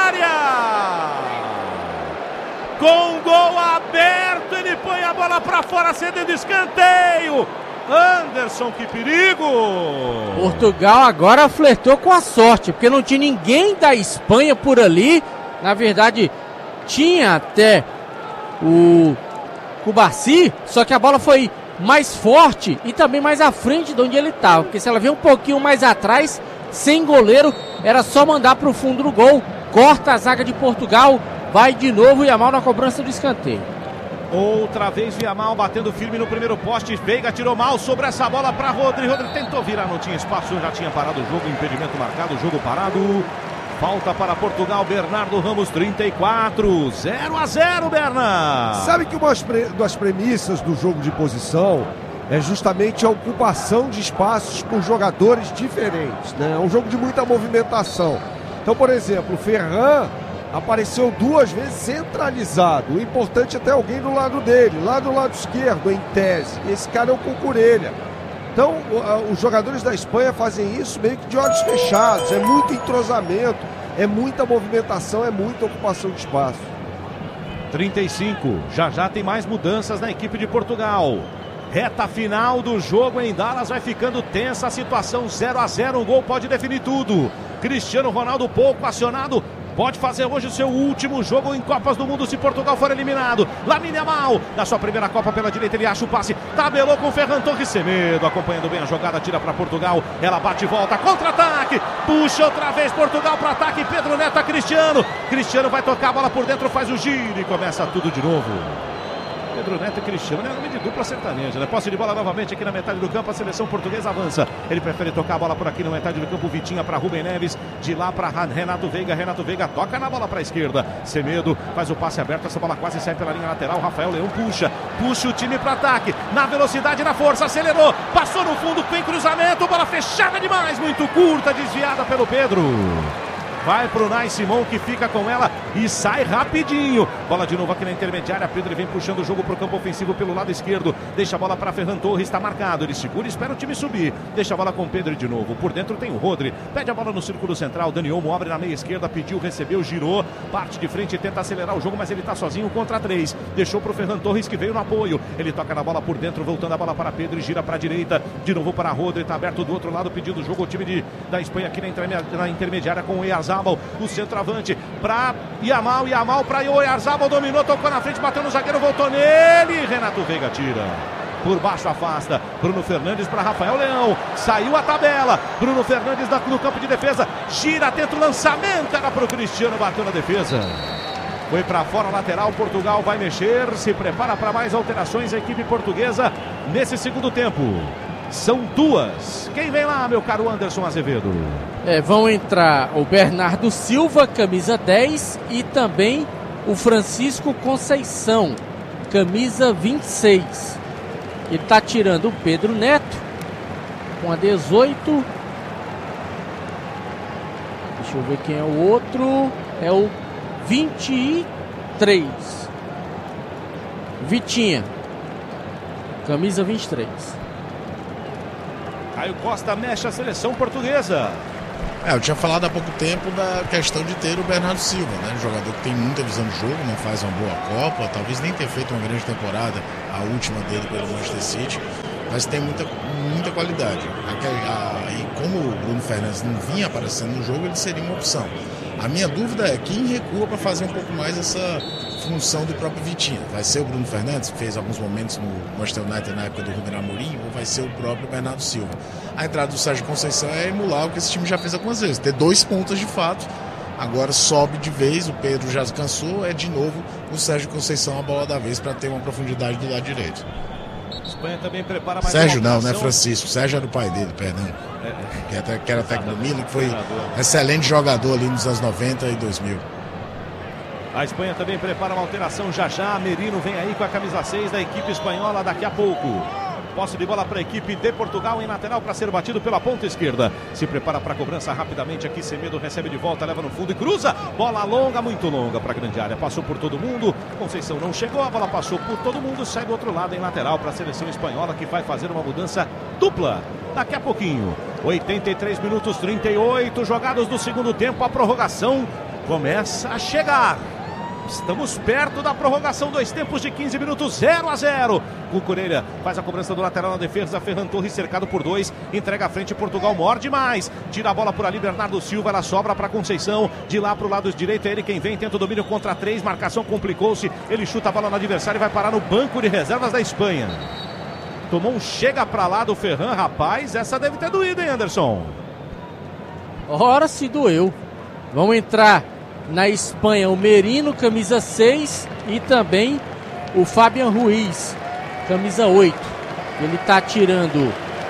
área! Com gol aberto, ele põe a bola para fora, cedendo escanteio. Anderson, que perigo! Portugal agora flertou com a sorte, porque não tinha ninguém da Espanha por ali. Na verdade, tinha até o Cubarsi, só que a bola foi mais forte e também mais à frente de onde ele estava. Porque se ela veio um pouquinho mais atrás, sem goleiro, era só mandar para o fundo do gol. Corta a zaga de Portugal. Vai de novo o Yamal na cobrança do escanteio. Outra vez o Yamal batendo firme no primeiro poste. Veiga tirou mal sobre essa bola para Rodri. Rodri tentou virar, não tinha espaço, já tinha parado o jogo. Impedimento marcado, jogo parado. Falta para Portugal, Bernardo Ramos, trinta e quatro. zero a zero, Bernardo. Sabe que uma das premissas do jogo de posição é justamente a ocupação de espaços por jogadores diferentes, né? É um jogo de muita movimentação. Então, por exemplo, o Ferran apareceu duas vezes centralizado. O importante é ter alguém do lado dele, lá do lado esquerdo, em tese. Esse cara é o Cucurella. Então, os jogadores da Espanha fazem isso meio que de olhos fechados. É muito entrosamento, é muita movimentação, é muita ocupação de espaço. trinta e cinco. Já já tem mais mudanças na equipe de Portugal. Reta final do jogo em Dallas, vai ficando tensa a situação, zero a zero, um gol pode definir tudo. Cristiano Ronaldo pouco acionado, pode fazer hoje o seu último jogo em Copas do Mundo se Portugal for eliminado. Lamine Yamal, na sua primeira Copa pela direita, ele acha o passe, tabelou com o Ferran Torres, Semedo acompanhando bem a jogada, tira para Portugal, ela bate e volta, contra-ataque, puxa outra vez Portugal para ataque, Pedro Neto a Cristiano, Cristiano vai tocar a bola por dentro, faz o giro e começa tudo de novo. Pedro Neto e Cristiano, é nome de dupla sertaneja, né? Posse de bola novamente aqui na metade do campo, a seleção portuguesa avança. Ele prefere tocar a bola por aqui na metade do campo, Vitinha para Rubem Neves, de lá para Renato Veiga, Renato Veiga toca na bola para a esquerda, Semedo faz o passe aberto, essa bola quase sai pela linha lateral, Rafael Leão puxa, puxa o time para ataque, na velocidade, na força, acelerou, passou no fundo, tem cruzamento, bola fechada demais, muito curta, desviada pelo Pedro. Vai pro Nai Simão, que fica com ela e sai rapidinho. Bola de novo aqui na intermediária. Pedro vem puxando o jogo pro campo ofensivo pelo lado esquerdo. Deixa a bola para Ferran Torres, está marcado. Ele segura e espera o time subir. Deixa a bola com o Pedro de novo. Por dentro tem o Rodri. Pede a bola no círculo central. Dani Olmo abre na meia esquerda. Pediu, recebeu, girou. Parte de frente e tenta acelerar o jogo, mas ele tá sozinho contra três. Deixou pro Ferran Torres, que veio no apoio. Ele toca na bola por dentro, voltando a bola para Pedro e gira para a direita. De novo para Rodri. Tá aberto do outro lado, pedindo o jogo o time de, da Espanha aqui na, interme- na intermediária com o Oyarzabal. O centroavante para Yamal, Yamal para Oyarzabal, dominou, tocou na frente, bateu no zagueiro, voltou nele, Renato Veiga tira. Por baixo afasta, Bruno Fernandes para Rafael Leão, saiu a tabela, Bruno Fernandes no campo de defesa, gira, tenta o lançamento, era para o Cristiano, bateu na defesa. Foi para fora, lateral, Portugal vai mexer, se prepara para mais alterações a equipe portuguesa nesse segundo tempo. São duas. Quem vem lá, meu caro Anderson Azevedo? É, vão entrar o Bernardo Silva, camisa dez, e também o Francisco Conceição, camisa vinte e seis. Ele está tirando o Pedro Neto com a dezoito. Deixa eu ver quem é o outro. É o vinte e três. Vitinha, camisa vinte e três. Caio Costa mexe a seleção portuguesa. É, eu tinha falado há pouco tempo da questão de ter o Bernardo Silva, né? Um jogador que tem muita visão de jogo, não faz uma boa Copa, talvez nem tenha feito uma grande temporada, a última dele pelo Manchester City, mas tem muita, muita qualidade. E como o Bruno Fernandes não vinha aparecendo no jogo, ele seria uma opção. A minha dúvida é quem recua para fazer um pouco mais essa função do próprio Vitinho. Vai ser o Bruno Fernandes, que fez alguns momentos no Manchester United na época do Ruben Amorim, ou vai ser o próprio Bernardo Silva? A entrada do Sérgio Conceição é emular o que esse time já fez algumas vezes, ter dois pontas de fato. Agora sobe de vez, o Pedro já cansou, é de novo o Sérgio Conceição a bola da vez para ter uma profundidade do lado direito. Espanha também prepara mais Sérgio uma não, né, Francisco? Sérgio era o pai dele, perdão. É, é. Que, era, que era técnico do Milan, que foi um excelente jogador ali nos anos noventa e dois mil. A Espanha também prepara uma alteração já já. Merino vem aí com a camisa seis da equipe espanhola daqui a pouco. Posse de bola para a equipe de Portugal em lateral para ser batido pela ponta esquerda. Se prepara para a cobrança rapidamente aqui. Semedo recebe de volta, leva no fundo e cruza. Bola longa, muito longa para a grande área. Passou por todo mundo. Conceição não chegou, a bola passou por todo mundo. Sai do outro lado em lateral para a seleção espanhola que vai fazer uma mudança dupla daqui a pouquinho. oitenta e três minutos, trinta e oito jogados do segundo tempo. A prorrogação começa a chegar. Estamos perto da prorrogação, dois tempos de quinze minutos, zero a zero. Cucurella faz a cobrança do lateral na defesa. Ferran Torres cercado por dois, entrega à frente, Portugal morde mais. Tira a bola por ali, Bernardo Silva, ela sobra para Conceição. De lá para o lado direito é ele quem vem, tenta o domínio contra três, marcação complicou-se. Ele chuta a bola no adversário e vai parar no banco de reservas da Espanha. Tomou um chega para lá do Ferran, rapaz, essa deve ter doído, hein, Anderson? Ora, se doeu. Vamos entrar na Espanha o Merino, camisa seis, e também o Fabian Ruiz, camisa oito. Ele está tirando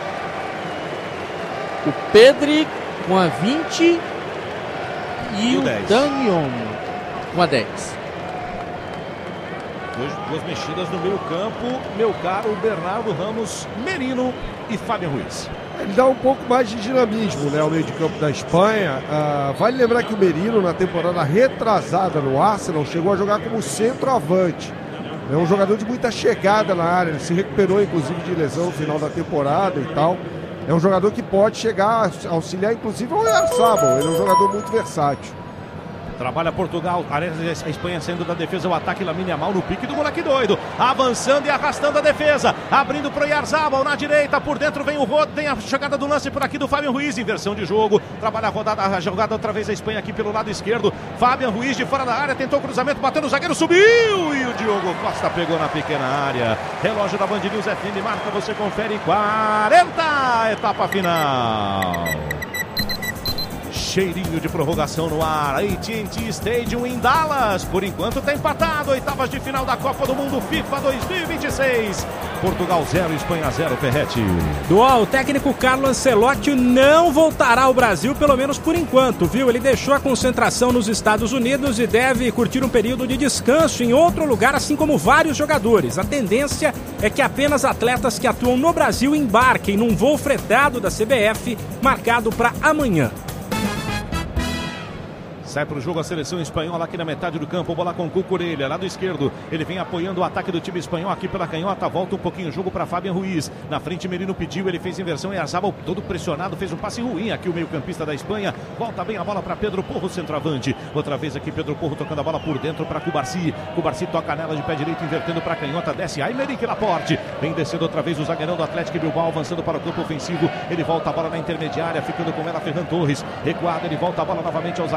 o Pedri com a vinte e, e o Danion com a dez. Duas, duas mexidas no meio campo, meu caro Bernardo Ramos, Merino e Fabian Ruiz. Ele dá um pouco mais de dinamismo, né, ao meio de campo da Espanha. Ah, vale lembrar que o Merino, na temporada retrasada no Arsenal, chegou a jogar como centroavante. É um jogador de muita chegada na área, ele se recuperou inclusive de lesão no final da temporada e tal. É um jogador que pode chegar a auxiliar inclusive o Oyarzabal. Ele é um jogador muito versátil. Trabalha Portugal, a Espanha saindo da defesa, o ataque Lamine Yamal no pique do moleque doido, avançando e arrastando a defesa, abrindo pro Oyarzabal na direita, por dentro vem o Rod, tem a jogada do lance por aqui do Fabian Ruiz, inversão de jogo, trabalha a rodada, a jogada outra vez a Espanha aqui pelo lado esquerdo, Fabian Ruiz de fora da área, tentou o cruzamento, bateu no zagueiro, subiu e o Diogo Costa pegou na pequena área. Relógio da Band News F M marca, você confere, quarenta, etapa final. Cheirinho de prorrogação no ar, A T and T Stadium em Dallas, por enquanto está empatado, oitavas de final da Copa do Mundo FIFA dois mil e vinte e seis, Portugal zero, Espanha zero, Ferretti. Dual, o técnico Carlo Ancelotti não voltará ao Brasil, pelo menos por enquanto, viu? Ele deixou a concentração nos Estados Unidos e deve curtir um período de descanso em outro lugar, assim como vários jogadores. A tendência é que apenas atletas que atuam no Brasil embarquem num voo fretado da C B F, marcado para amanhã. Sai para o jogo a seleção espanhola aqui na metade do campo, bola com Cucurella, lado esquerdo, ele vem apoiando o ataque do time espanhol aqui pela canhota, volta um pouquinho o jogo para Fabian Ruiz, na frente Merino pediu, ele fez inversão e Oyarzabal todo pressionado, fez um passe ruim aqui o meio campista da Espanha, volta bem a bola para Pedro Porro, centroavante, outra vez aqui Pedro Porro tocando a bola por dentro para Cubarsi, Cubarsi toca nela de pé direito, invertendo para a canhota, desce Aymeric Laporte, vem descendo outra vez o zagueirão do Atlético Bilbao, avançando para o campo ofensivo, ele volta a bola na intermediária, ficando com ela Ferran Torres, recuado, ele volta a bola novamente ao zagueiro Cubarsi,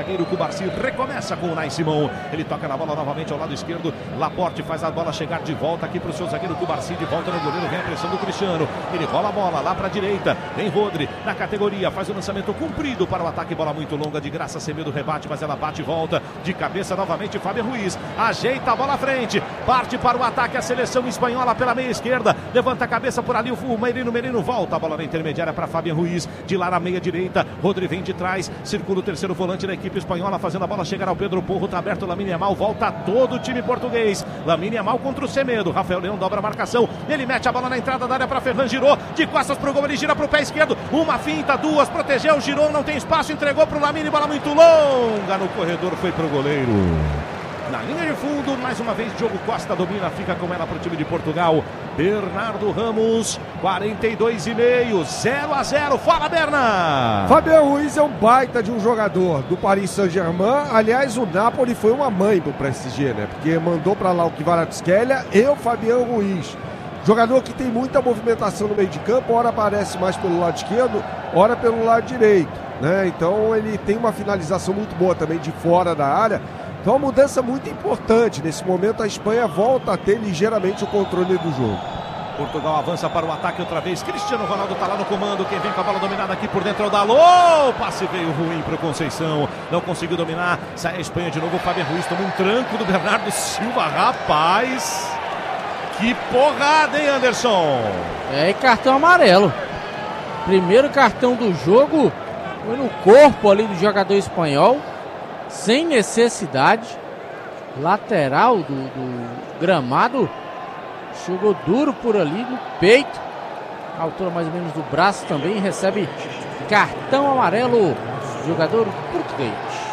Cubarsi recomeça com o Nai Simão. Ele toca na bola novamente ao lado esquerdo. Laporte faz a bola chegar de volta aqui para o seu zagueiro Cubarsi. De volta no goleiro, vem a pressão do Cristiano. Ele rola a bola lá para a direita. Vem Rodri na categoria, faz o lançamento comprido para o ataque. Bola muito longa, de graça, Semedo rebate, mas ela bate e volta. De cabeça novamente, Fábio Ruiz. Ajeita a bola à frente. Parte para o ataque a seleção espanhola pela meia esquerda. Levanta a cabeça por ali. O Merino, Merino volta a bola na intermediária para Fábio Ruiz. De lá na meia direita. Rodri vem de trás. Circula o terceiro volante da equipe espanhola, fazendo a bola chegar ao Pedro Porro. Tá aberto o Lamine Yamal. Volta todo o time português. Lamine Yamal contra o Semedo. Rafael Leão dobra a marcação. Ele mete a bola na entrada da área para Ferran, girou. De costas pro gol, ele gira pro pé esquerdo. Uma finta, duas, protegeu, girou, não tem espaço, entregou pro Lamine. Bola muito longa no corredor, foi pro goleiro. Na linha de fundo, mais uma vez, Diogo Costa domina, fica com ela para o time de Portugal. Bernardo Ramos, quarenta e dois e meio, zero a zero. Fala, Berna! Fabian Ruiz é um baita de um jogador do Paris Saint-Germain. Aliás, o Napoli foi uma mãe pro P S G, né? Porque mandou para lá o Kvaratskhelia e o Fabian Ruiz. Jogador que tem muita movimentação no meio de campo, ora aparece mais pelo lado esquerdo, ora pelo lado direito, né? Então ele tem uma finalização muito boa também de fora da área. Então uma mudança muito importante. Nesse momento a Espanha volta a ter ligeiramente o controle do jogo. Portugal avança para o ataque outra vez. Cristiano Ronaldo está lá no comando. Quem vem com a bola dominada aqui por dentro é o Dalot. O passe veio ruim para o Conceição. Não conseguiu dominar. Sai a Espanha de novo. O Fábio Ruiz toma um tranco do Bernardo Silva. Rapaz, que porrada, hein, Anderson? É, e cartão amarelo. Primeiro cartão do jogo. Foi no corpo ali do jogador espanhol. Sem necessidade. Lateral do, do gramado. Chegou duro por ali no peito. A altura mais ou menos do braço também. Recebe cartão amarelo. Jogador português.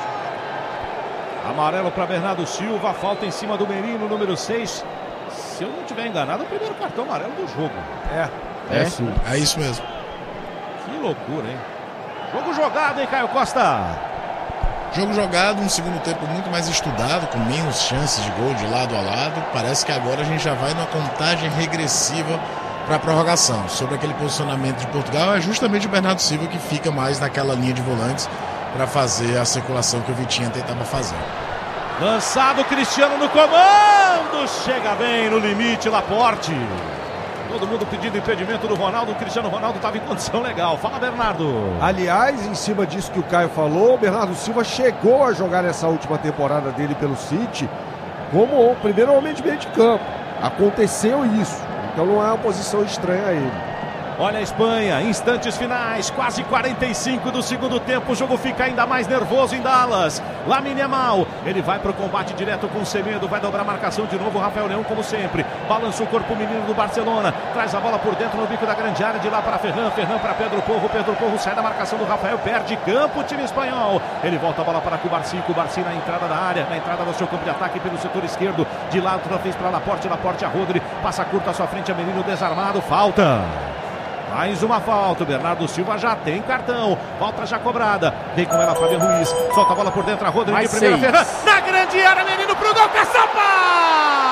Amarelo para Bernardo Silva. Falta em cima do Merino, número seis. Se eu não estiver enganado, é o primeiro cartão amarelo do jogo. É, é, é sim. É isso mesmo. Que loucura, hein? Jogo jogado, hein, Caio Costa? Jogo jogado, um segundo tempo muito mais estudado, com menos chances de gol de lado a lado. Parece que agora a gente já vai numa contagem regressiva para a prorrogação. Sobre aquele posicionamento de Portugal, é justamente o Bernardo Silva que fica mais naquela linha de volantes para fazer a circulação que o Vitinha tentava fazer. Lançado, Cristiano no comando, chega bem no limite, Laporte. Todo mundo pedindo impedimento do Ronaldo. O Cristiano Ronaldo estava em condição legal. Fala, Bernardo. Aliás, em cima disso que o Caio falou, o Bernardo Silva chegou a jogar nessa última temporada dele pelo City como o primeiro homem de meio de campo. Aconteceu isso, então não é uma posição estranha a ele. Olha a Espanha, instantes finais, quase quarenta e cinco do segundo tempo, o jogo fica ainda mais nervoso em Dallas. Lamine Yamal, ele vai para o combate direto com o Semedo, vai dobrar a marcação de novo, Rafael Leão como sempre, balança o corpo menino do Barcelona, traz a bola por dentro no bico da grande área, de lá para Ferran, Ferran para Pedro Porro, Pedro Porro sai da marcação do Rafael, perde campo o time espanhol, ele volta a bola para Cubarsi, Cubarsi na entrada da área, na entrada do seu campo de ataque pelo setor esquerdo, de lá outra vez para Laporte, Laporte a Rodri, passa curta à sua frente, a Menino desarmado, falta. Mais uma falta, o Bernardo Silva já tem cartão, falta já cobrada, vem com ela Fábio Ruiz, solta a bola por dentro, a Rodrigo de primeira, Ferran, na grande área, Menino pro gol, caçapa!